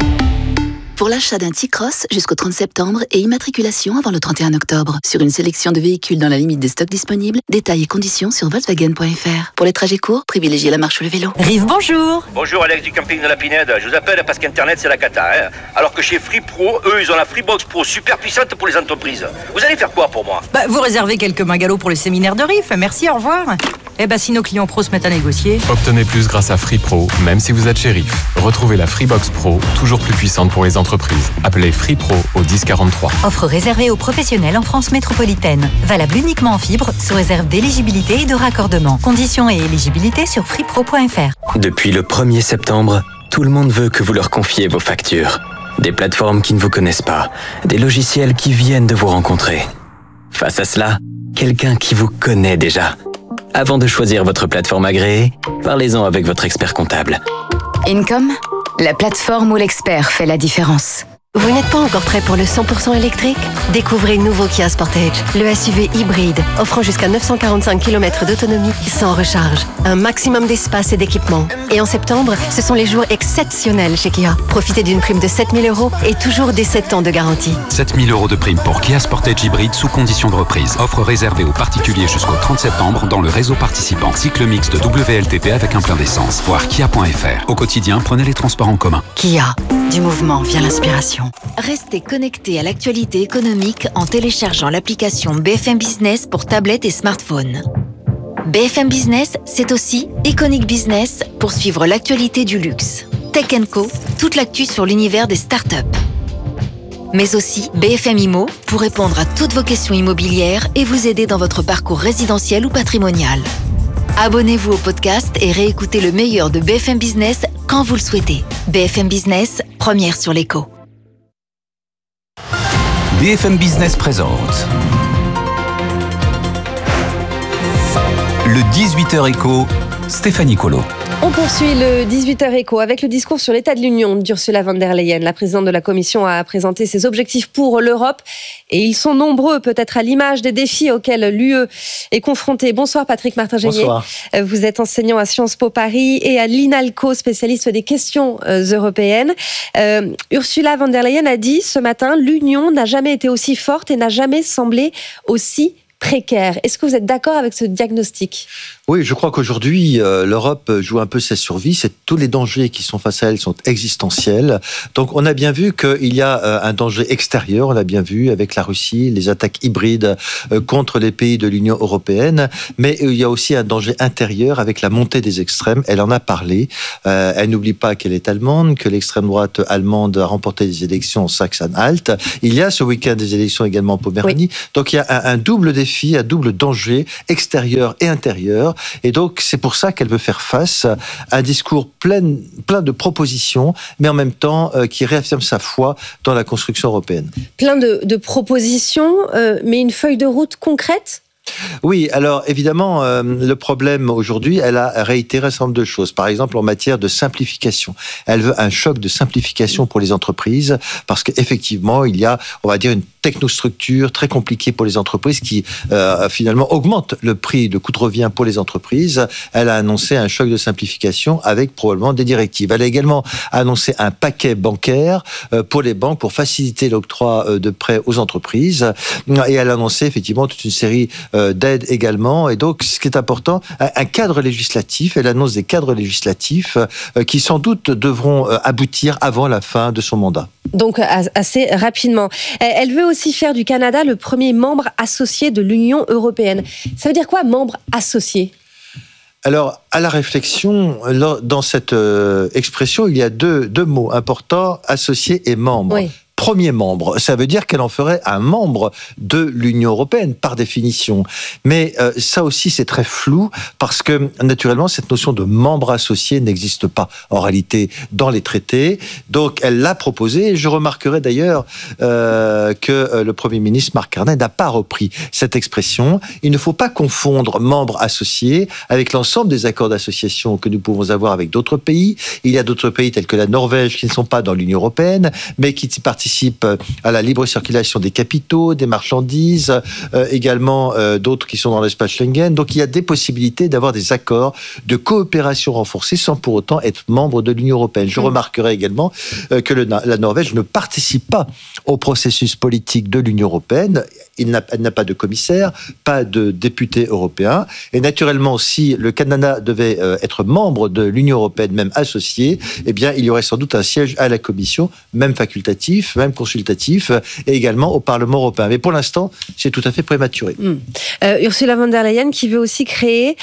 Pour l'achat d'un T-Cross jusqu'au 30 septembre et immatriculation avant le 31 octobre. Sur une sélection de véhicules dans la limite des stocks disponibles, détails et conditions sur Volkswagen.fr. Pour les trajets courts, privilégiez la marche ou le vélo. Rive, bonjour. Bonjour Alex du camping de la Pinède. Je vous appelle parce qu'Internet c'est la cata. Hein. Alors que chez Free Pro, eux ils ont la Freebox Pro super puissante pour les entreprises. Vous allez faire quoi pour moi? Vous réservez quelques bungalows pour le séminaire de Rive. Merci, au revoir. Si nos clients pros se mettent à négocier. Obtenez plus grâce à Free Pro, même si vous êtes chez Rive. Retrouvez la Freebox Pro, toujours plus puissante pour les entreprises. Appelez Free Pro au 1043. Offre réservée aux professionnels en France métropolitaine. Valable uniquement en fibre, sous réserve d'éligibilité et de raccordement. Conditions et éligibilité sur freepro.fr. Depuis le 1er septembre, tout le monde veut que vous leur confiez vos factures. Des plateformes qui ne vous connaissent pas, des logiciels qui viennent de vous rencontrer. Face à cela, quelqu'un qui vous connaît déjà. Avant de choisir votre plateforme agréée, parlez-en avec votre expert comptable. Income, la plateforme où l'expert fait la différence. Vous n'êtes pas encore prêt pour le 100% électrique? Découvrez le nouveau Kia Sportage, le SUV hybride, offrant jusqu'à 945 km d'autonomie sans recharge. Un maximum d'espace et d'équipement. Et en septembre, ce sont les jours exceptionnels chez Kia. Profitez d'une prime de 7 000 € et toujours des 7 ans de garantie. 7 000 € de prime pour Kia Sportage hybride sous condition de reprise. Offre réservée aux particuliers jusqu'au 30 septembre dans le réseau participant. Cycle mixte WLTP avec un plein d'essence. Voir kia.fr. Au quotidien, prenez les transports en commun. Kia, du mouvement vient l'inspiration. Restez connectés à l'actualité économique en téléchargeant l'application BFM Business pour tablette et smartphone. BFM Business, c'est aussi Iconic Business pour suivre l'actualité du luxe. Tech & Co, toute l'actu sur l'univers des startups. Mais aussi BFM Immo pour répondre à toutes vos questions immobilières et vous aider dans votre parcours résidentiel ou patrimonial. Abonnez-vous au podcast et réécoutez le meilleur de BFM Business quand vous le souhaitez. BFM Business, première sur l'écho. BFM Business présente Le 18h Écho, Stéphanie Colo. On poursuit le 18h Écho avec le discours sur l'état de l'Union d'Ursula von der Leyen. La présidente de la Commission a présenté ses objectifs pour l'Europe et ils sont nombreux, peut-être à l'image des défis auxquels l'UE est confrontée. Bonsoir Patrick Martin-Génier. Bonsoir. Vous êtes enseignant à Sciences Po Paris et à l'INALCO, spécialiste des questions européennes. Ursula von der Leyen a dit ce matin, l'Union n'a jamais été aussi forte et n'a jamais semblé aussi précaire. Est-ce que vous êtes d'accord avec ce diagnostic ? Oui, je crois qu'aujourd'hui, l'Europe joue un peu sa survie. Tous les dangers qui sont face à elle sont existentiels. Donc, on a bien vu qu'il y a un danger extérieur. On a bien vu avec la Russie, les attaques hybrides contre les pays de l'Union européenne. Mais il y a aussi un danger intérieur avec la montée des extrêmes. Elle en a parlé. Elle n'oublie pas qu'elle est allemande, que l'extrême droite allemande a remporté des élections en Saxe-Anhalt. Il y a ce week-end des élections également en Poméranie. Oui. Donc, il y a un double défi, un double danger extérieur et intérieur. Et donc, c'est pour ça qu'elle veut faire face à un discours plein de propositions, mais en même temps qui réaffirme sa foi dans la construction européenne. Plein de propositions, mais une feuille de route concrète ? Oui, alors évidemment, le problème aujourd'hui, elle a réitéré un certain nombre de choses. Par exemple, en matière de simplification. Elle veut un choc de simplification pour les entreprises, parce qu'effectivement, il y a, on va dire, une technostructure très compliquée pour les entreprises qui finalement augmente le prix de coût de revient pour les entreprises. Elle a annoncé un choc de simplification avec probablement des directives. Elle a également annoncé un paquet bancaire pour les banques pour faciliter l'octroi de prêts aux entreprises. Et elle a annoncé effectivement toute une série d'aides également. Et donc, ce qui est important, un cadre législatif. Elle annonce des cadres législatifs qui sans doute devront aboutir avant la fin de son mandat. Donc, assez rapidement. Elle veut aussi faire du Canada le premier membre associé de l'Union européenne. Ça veut dire quoi, membre associé ? Alors, à la réflexion, dans cette expression, il y a deux mots importants, associé et membre. Oui. Premier membre, ça veut dire qu'elle en ferait un membre de l'Union européenne, par définition. Mais ça aussi, c'est très flou, parce que, naturellement, cette notion de membre associé n'existe pas, en réalité, dans les traités. Donc, elle l'a proposé, et je remarquerai d'ailleurs que le Premier ministre, Mark Carney, n'a pas repris cette expression. Il ne faut pas confondre membre associé avec l'ensemble des accords d'association que nous pouvons avoir avec d'autres pays. Il y a d'autres pays tels que la Norvège qui ne sont pas dans l'Union européenne, mais qui participent à la libre circulation des capitaux, des marchandises, également d'autres qui sont dans l'espace Schengen. Donc il y a des possibilités d'avoir des accords de coopération renforcée sans pour autant être membre de l'Union européenne. Je remarquerai également que la Norvège ne participe pas au processus politique de l'Union européenne. Elle n'a pas de commissaire, pas de député européen. Et naturellement, si le Canada devait être membre de l'Union européenne, même associé, eh bien, il y aurait sans doute un siège à la Commission, même facultatif, même consultatif, et également au Parlement européen. Mais pour l'instant, c'est tout à fait prématuré. Ursula von der Leyen qui veut aussi créer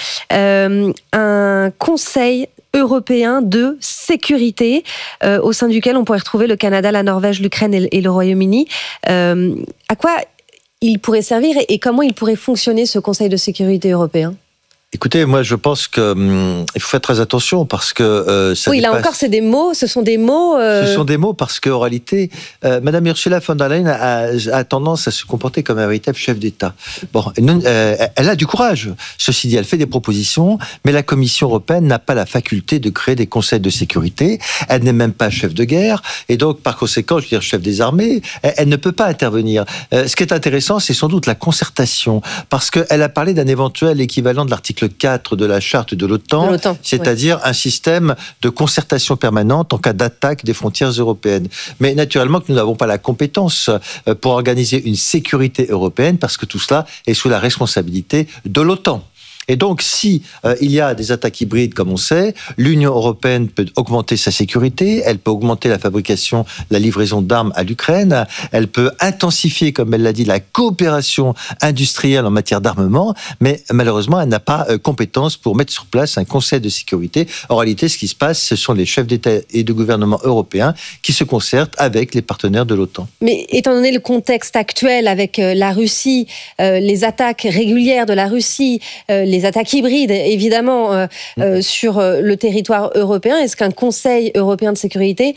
un conseil européen de sécurité au sein duquel on pourrait retrouver le Canada, la Norvège, l'Ukraine et le Royaume-Uni. À quoi il pourrait servir et comment il pourrait fonctionner ce Conseil de sécurité européen ? Écoutez, moi je pense qu'il faut faire très attention parce que ça là encore, c'est des mots, ce sont des mots... Ce sont des mots parce qu'en réalité, Madame Ursula von der Leyen a tendance à se comporter comme un véritable chef d'État. Bon, elle a du courage. Ceci dit, elle fait des propositions, mais la Commission européenne n'a pas la faculté de créer des conseils de sécurité. Elle n'est même pas chef de guerre, et donc par conséquent, je veux dire chef des armées, elle ne peut pas intervenir. Ce qui est intéressant, c'est sans doute la concertation, parce qu'elle a parlé d'un éventuel équivalent de l'article 4 de la charte de l'OTAN, c'est-à-dire un système de concertation permanente en cas d'attaque des frontières européennes. Mais naturellement que nous n'avons pas la compétence pour organiser une sécurité européenne parce que tout cela est sous la responsabilité de l'OTAN. Et donc, si il y a des attaques hybrides, comme on sait, l'Union européenne peut augmenter sa sécurité, elle peut augmenter la fabrication, la livraison d'armes à l'Ukraine, elle peut intensifier, comme elle l'a dit, la coopération industrielle en matière d'armement, mais malheureusement, elle n'a pas compétence pour mettre sur place un conseil de sécurité. En réalité, ce qui se passe, ce sont les chefs d'État et de gouvernement européens qui se concertent avec les partenaires de l'OTAN. Mais étant donné le contexte actuel avec la Russie, les attaques régulières de la Russie, les attaques hybrides, évidemment, sur le territoire européen. Est-ce qu'un Conseil européen de sécurité,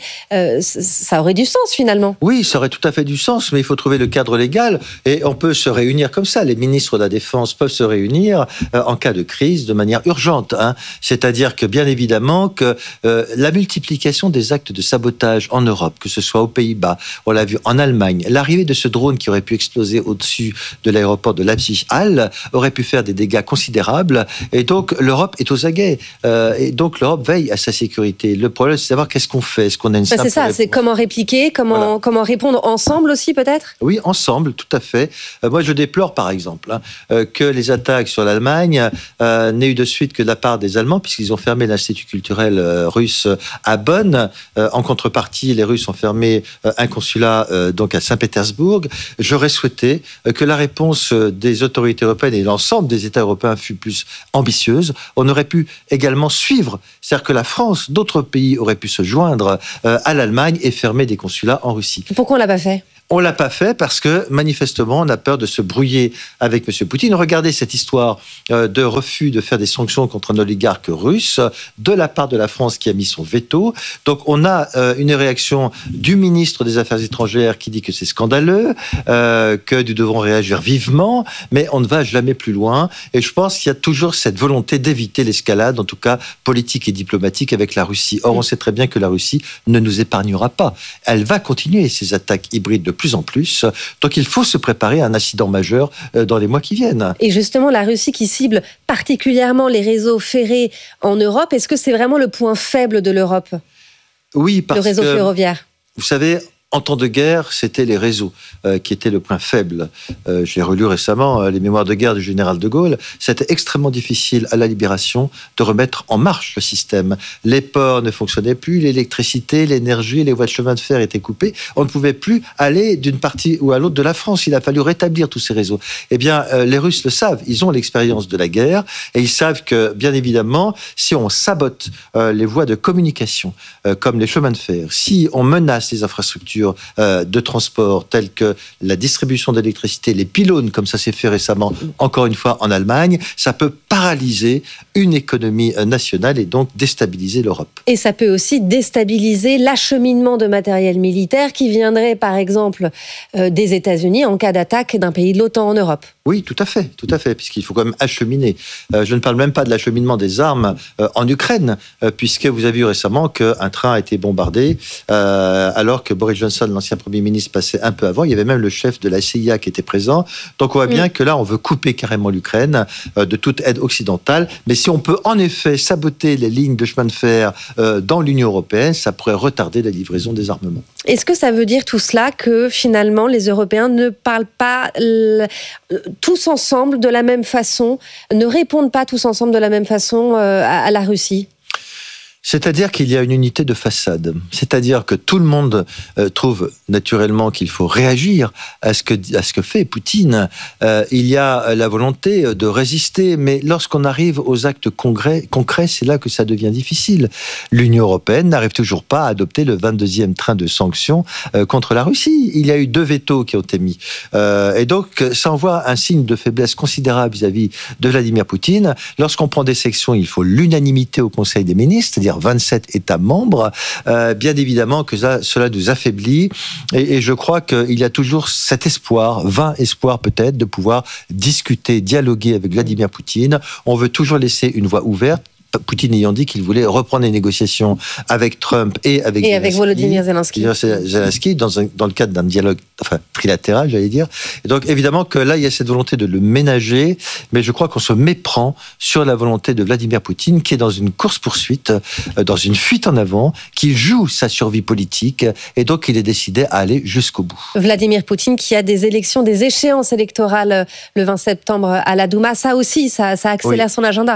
ça aurait du sens finalement? Oui, ça aurait tout à fait du sens, mais il faut trouver le cadre légal et on peut se réunir comme ça. Les ministres de la Défense peuvent se réunir en cas de crise de manière urgente. C'est-à-dire que, bien évidemment, que la multiplication des actes de sabotage en Europe, que ce soit aux Pays-Bas, on l'a vu en Allemagne, l'arrivée de ce drone qui aurait pu exploser au-dessus de l'aéroport de Leipzig-Halle aurait pu faire des dégâts considérables. Et donc, l'Europe est aux aguets. Et donc, l'Europe veille à sa sécurité. Le problème, c'est de savoir qu'est-ce qu'on fait. Est-ce qu'on a une simple c'est ça, réponse? C'est comment répliquer, comment répondre ensemble aussi, peut-être? Oui, ensemble, tout à fait. Moi, je déplore, par exemple, que les attaques sur l'Allemagne n'aient eu de suite que de la part des Allemands, puisqu'ils ont fermé l'Institut culturel russe à Bonn. En contrepartie, les Russes ont fermé un consulat donc à Saint-Pétersbourg. J'aurais souhaité que la réponse des autorités européennes et l'ensemble des États européens fût plus ambitieuse. On aurait pu également suivre, c'est-à-dire que la France, d'autres pays auraient pu se joindre à l'Allemagne et fermer des consulats en Russie. Pourquoi on l'a pas fait? On l'a pas fait parce que, manifestement, on a peur de se brouiller avec M. Poutine. Regardez cette histoire de refus de faire des sanctions contre un oligarque russe de la part de la France qui a mis son veto. Donc, on a une réaction du ministre des Affaires étrangères qui dit que c'est scandaleux, que nous devons réagir vivement, mais on ne va jamais plus loin. Et je pense qu'il y a toujours cette volonté d'éviter l'escalade, en tout cas politique et diplomatique, avec la Russie. Or, on sait très bien que la Russie ne nous épargnera pas. Elle va continuer ses attaques hybrides de plus en plus. Donc il faut se préparer à un incident majeur dans les mois qui viennent. Et justement, la Russie qui cible particulièrement les réseaux ferrés en Europe, est-ce que c'est vraiment le point faible de l'Europe? Oui, parce que... Le réseau ferroviaire. Vous savez, en temps de guerre, c'était les réseaux qui étaient le point faible. J'ai relu récemment les mémoires de guerre du général de Gaulle. C'était extrêmement difficile à la Libération de remettre en marche le système. Les ports ne fonctionnaient plus, l'électricité, l'énergie, les voies de chemin de fer étaient coupées. On ne pouvait plus aller d'une partie ou à l'autre de la France. Il a fallu rétablir tous ces réseaux. Eh bien, les Russes le savent. Ils ont l'expérience de la guerre et ils savent que, bien évidemment, si on sabote les voies de communication, comme les chemins de fer, si on menace les infrastructures de transport tels que la distribution d'électricité, les pylônes, comme ça s'est fait récemment, encore une fois en Allemagne, ça peut paralyser une économie nationale et donc déstabiliser l'Europe. Et ça peut aussi déstabiliser l'acheminement de matériel militaire qui viendrait, par exemple, des États-Unis en cas d'attaque d'un pays de l'OTAN en Europe. Oui, tout à fait, puisqu'il faut quand même acheminer. Je ne parle même pas de l'acheminement des armes en Ukraine, puisque vous avez vu récemment qu'un train a été bombardé, alors que Boris Johnson, l'ancien Premier ministre, passait un peu avant. Il y avait même le chef de la CIA qui était présent. Donc on voit bien que là, on veut couper carrément l'Ukraine de toute aide occidentale. Mais si on peut en effet saboter les lignes de chemin de fer dans l'Union européenne, ça pourrait retarder la livraison des armements. Est-ce que ça veut dire tout cela que finalement les Européens ne parlent pas tous ensemble de la même façon, ne répondent pas tous ensemble de la même façon à la Russie ? C'est-à-dire qu'il y a une unité de façade. C'est-à-dire que tout le monde trouve naturellement qu'il faut réagir à ce que fait Poutine. Il y a la volonté de résister, mais lorsqu'on arrive aux actes concrets, c'est là que ça devient difficile. L'Union européenne n'arrive toujours pas à adopter le 22e train de sanctions contre la Russie. Il y a eu 2 vétos qui ont été mis. Et donc, ça envoie un signe de faiblesse considérable vis-à-vis de Vladimir Poutine. Lorsqu'on prend des sanctions, il faut l'unanimité au Conseil des ministres, c'est-à-dire 27 États membres, bien évidemment que cela nous affaiblit et je crois qu'il y a toujours cet espoir, vain espoir peut-être, de pouvoir discuter, dialoguer avec Vladimir Poutine. On veut toujours laisser une voie ouverte. Poutine ayant dit qu'il voulait reprendre les négociations avec Trump et avec Volodymyr Zelensky dans le cadre d'un dialogue trilatéral, j'allais dire. Et donc évidemment que là, il y a cette volonté de le ménager, mais je crois qu'on se méprend sur la volonté de Vladimir Poutine, qui est dans une course-poursuite, dans une fuite en avant, qui joue sa survie politique, et donc il est décidé à aller jusqu'au bout. Vladimir Poutine qui a des échéances électorales le 20 septembre à la Douma, ça aussi, ça accélère son agenda.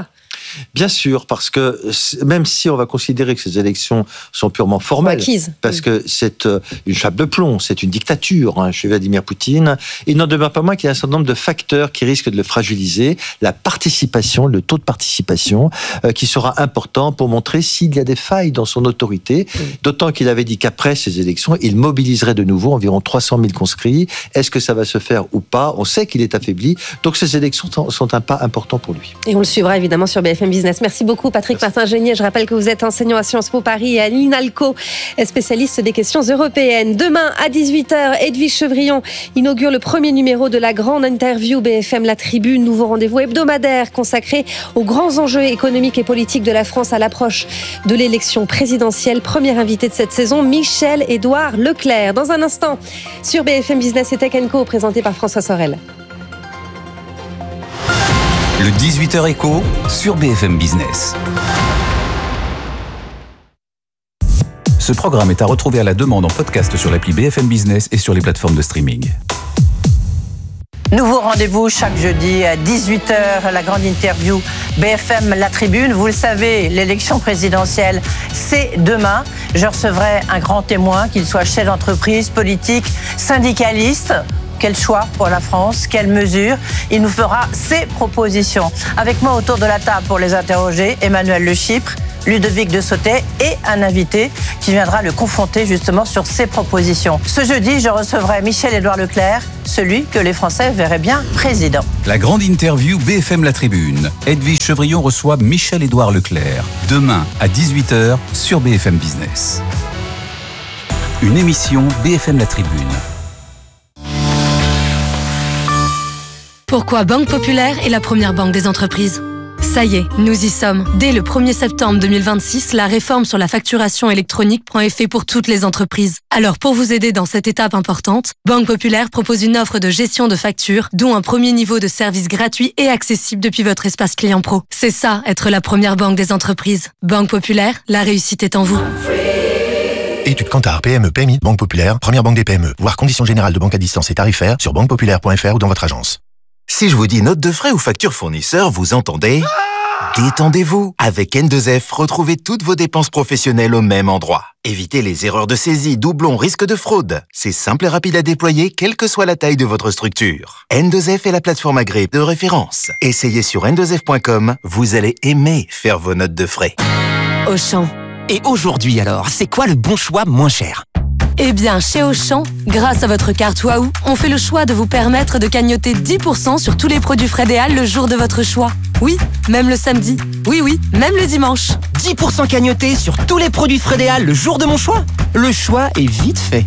Bien sûr, parce que même si on va considérer que ces élections sont purement formelles, parce que c'est une chape de plomb, c'est une dictature chez Vladimir Poutine, il n'en demeure pas moins qu'il y a un certain nombre de facteurs qui risquent de le fragiliser. La participation, le taux de participation, qui sera important pour montrer s'il y a des failles dans son autorité, d'autant qu'il avait dit qu'après ces élections, il mobiliserait de nouveau environ 300 000 conscrits. Est-ce que ça va se faire ou pas? On sait qu'il est affaibli, donc ces élections sont un pas important pour lui. Et on le suivra évidemment sur BFM Business. Merci beaucoup Patrick Martin-Génier. Je rappelle que vous êtes enseignant à Sciences Po Paris et à l'INALCO, spécialiste des questions européennes. Demain à 18h, Edwige Chevrillon inaugure le premier numéro de la grande interview BFM La Tribune, nouveau rendez-vous hebdomadaire consacré aux grands enjeux économiques et politiques de la France à l'approche de l'élection présidentielle. Premier invité de cette saison, Michel-Édouard Leclerc. Dans un instant, sur BFM Business et Tech & Co, présenté par François Sorel. Le 18h Écho sur BFM Business. Ce programme est à retrouver à la demande en podcast sur l'appli BFM Business et sur les plateformes de streaming. Nouveau rendez-vous chaque jeudi à 18h, la grande interview BFM La Tribune. Vous le savez, l'élection présidentielle, c'est demain. Je recevrai un grand témoin, qu'il soit chef d'entreprise, politique, syndicaliste. Quel choix pour la France? Quelles mesures? Il nous fera ses propositions. Avec moi autour de la table pour les interroger, Emmanuel Le Chypre, Ludovic de Sautet et un invité qui viendra le confronter justement sur ses propositions. Ce jeudi, je recevrai Michel-Édouard Leclerc, celui que les Français verraient bien président. La grande interview BFM La Tribune. Edwige Chevrillon reçoit Michel-Édouard Leclerc. Demain à 18h sur BFM Business. Une émission BFM La Tribune. Pourquoi Banque Populaire est la première banque des entreprises? Ça y est, nous y sommes. Dès le 1er septembre 2026, la réforme sur la facturation électronique prend effet pour toutes les entreprises. Alors pour vous aider dans cette étape importante, Banque Populaire propose une offre de gestion de factures, dont un premier niveau de service gratuit et accessible depuis votre espace client pro. C'est ça, être la première banque des entreprises. Banque Populaire, la réussite est en vous. Études Kantar, PME, PMI, Banque Populaire, première banque des PME. Voir conditions générales de banque à distance et tarifaires sur banquepopulaire.fr ou dans votre agence. Si je vous dis note de frais ou facture fournisseur, vous entendez ? Détendez-vous. Avec N2F, retrouvez toutes vos dépenses professionnelles au même endroit. Évitez les erreurs de saisie, doublons, risques de fraude. C'est simple et rapide à déployer, quelle que soit la taille de votre structure. N2F est la plateforme agréée de référence. Essayez sur n2f.com, vous allez aimer faire vos notes de frais. Auchan. Et aujourd'hui alors, c'est quoi le bon choix moins cher ? Eh bien, chez Auchan, grâce à votre carte Waouh, on fait le choix de vous permettre de cagnotter 10% sur tous les produits Frédéal le jour de votre choix. Oui, même le samedi. Oui, même le dimanche. 10% cagnotés sur tous les produits Frédéal le jour de mon choix. Le choix est vite fait.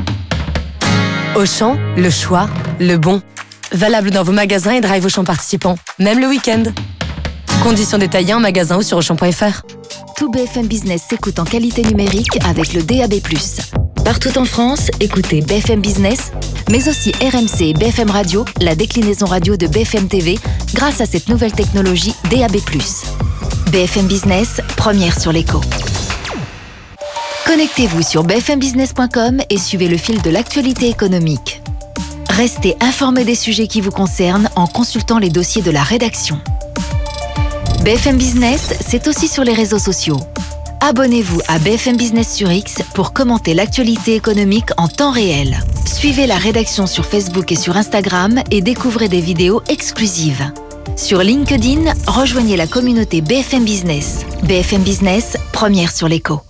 Auchan, le choix, le bon. Valable dans vos magasins et drive Auchan participants, même le week-end. Conditions détaillées en magasin ou sur Auchan.fr. Tout BFM Business s'écoute en qualité numérique avec le DAB+. Partout en France, écoutez BFM Business, mais aussi RMC et BFM Radio, la déclinaison radio de BFM TV, grâce à cette nouvelle technologie DAB+. BFM Business, première sur l'écho. Connectez-vous sur bfmbusiness.com et suivez le fil de l'actualité économique. Restez informés des sujets qui vous concernent en consultant les dossiers de la rédaction. BFM Business, c'est aussi sur les réseaux sociaux. Abonnez-vous à BFM Business sur X pour commenter l'actualité économique en temps réel. Suivez la rédaction sur Facebook et sur Instagram et découvrez des vidéos exclusives. Sur LinkedIn, rejoignez la communauté BFM Business. BFM Business, première sur l'écho.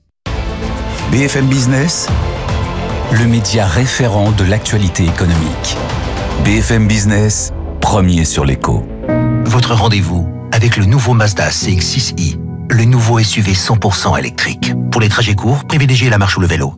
BFM Business, le média référent de l'actualité économique. BFM Business, premier sur l'écho. Votre rendez-vous avec le nouveau Mazda CX-6i. Le nouveau SUV 100% électrique. Pour les trajets courts, privilégiez la marche ou le vélo.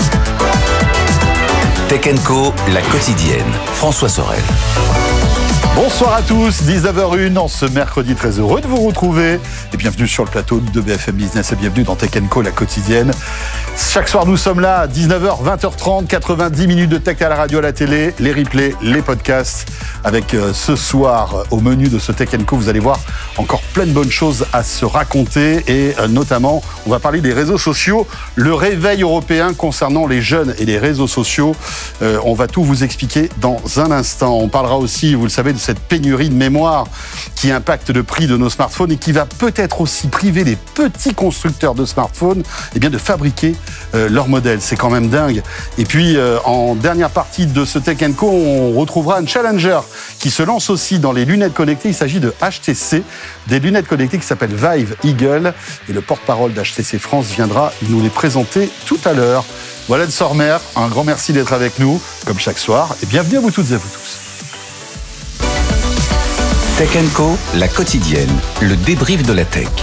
Tech & Co, la quotidienne. François Sorel. Bonsoir à tous, 19h01 en ce mercredi, très heureux de vous retrouver et bienvenue sur le plateau de BFM Business et bienvenue dans Tech & Co, la quotidienne. Chaque soir nous sommes là, 19h, 20h30, 90 minutes de tech à la radio, à la télé, les replays, les podcasts. Avec ce soir, au menu de ce Tech & Co, vous allez voir encore plein de bonnes choses à se raconter et notamment, on va parler des réseaux sociaux, le réveil européen concernant les jeunes et les réseaux sociaux. On va tout vous expliquer dans un instant. On parlera aussi, vous le savez, de cette pénurie de mémoire qui impacte le prix de nos smartphones et qui va peut-être aussi priver les petits constructeurs de smartphones de fabriquer leurs modèles. C'est quand même dingue. Et puis, en dernière partie de ce Tech & Co, on retrouvera un challenger qui se lance aussi dans les lunettes connectées. Il s'agit de HTC, des lunettes connectées qui s'appellent Vive Eagle. Et le porte-parole d'HTC France viendra nous les présenter tout à l'heure. Voilà de Sormer, un grand merci d'être avec nous, comme chaque soir, et bienvenue à vous toutes et à vous tous. Tech & Co, la quotidienne, le débrief de la tech.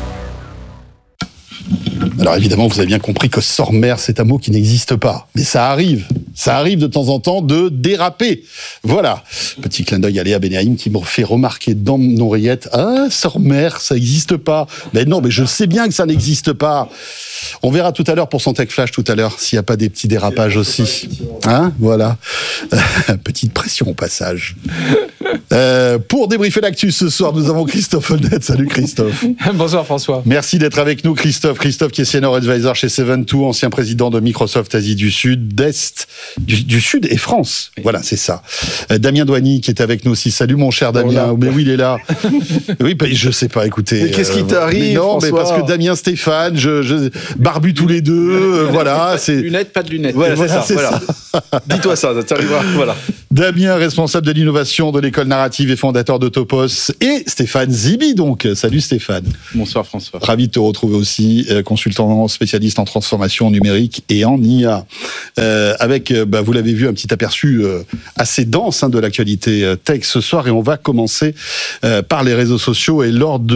Alors évidemment, vous avez bien compris que Sormer, c'est un mot qui n'existe pas. Mais ça arrive de temps en temps de déraper. Voilà. Petit clin d'œil à Léa Benaïm qui me fait remarquer dans mon oreillette, « Ah, Sormer, ça n'existe pas. » Mais non, mais je sais bien que ça n'existe pas. On verra tout à l'heure pour son Tech Flash tout à l'heure, s'il n'y a pas des petits dérapages aussi. Hein, voilà. Petite pression au passage. Pour débriefer l'actu ce soir, nous avons Christophe Holdet. Salut Christophe. Bonsoir François. Merci d'être avec nous Christophe. Christophe qui est Senior Advisor chez Seven2, ancien président de Microsoft Asie du Sud, d'Est, du Sud et France. Oui. Voilà, c'est ça. Damien Douany qui est avec nous aussi. Salut mon cher Damien. Oh, mais oui, il est là. Oui, je sais pas, écoutez. Mais qu'est-ce qui t'arrive, non, François? Mais parce que Damien, Stéphane, barbu tous les deux, voilà. C'est lunettes, pas de lunettes. Voilà, c'est ça. Dis-toi ça t'arrivera. Voilà. Damien, responsable de l'innovation de l'école narrative et fondateur de Topos, et Stéphane Zibi, donc. Salut Stéphane. Bonsoir François. Ravi de te retrouver aussi, consultant spécialiste en transformation numérique et en IA. Avec, vous l'avez vu, un petit aperçu assez dense de l'actualité tech ce soir, et on va commencer par les réseaux sociaux et lors de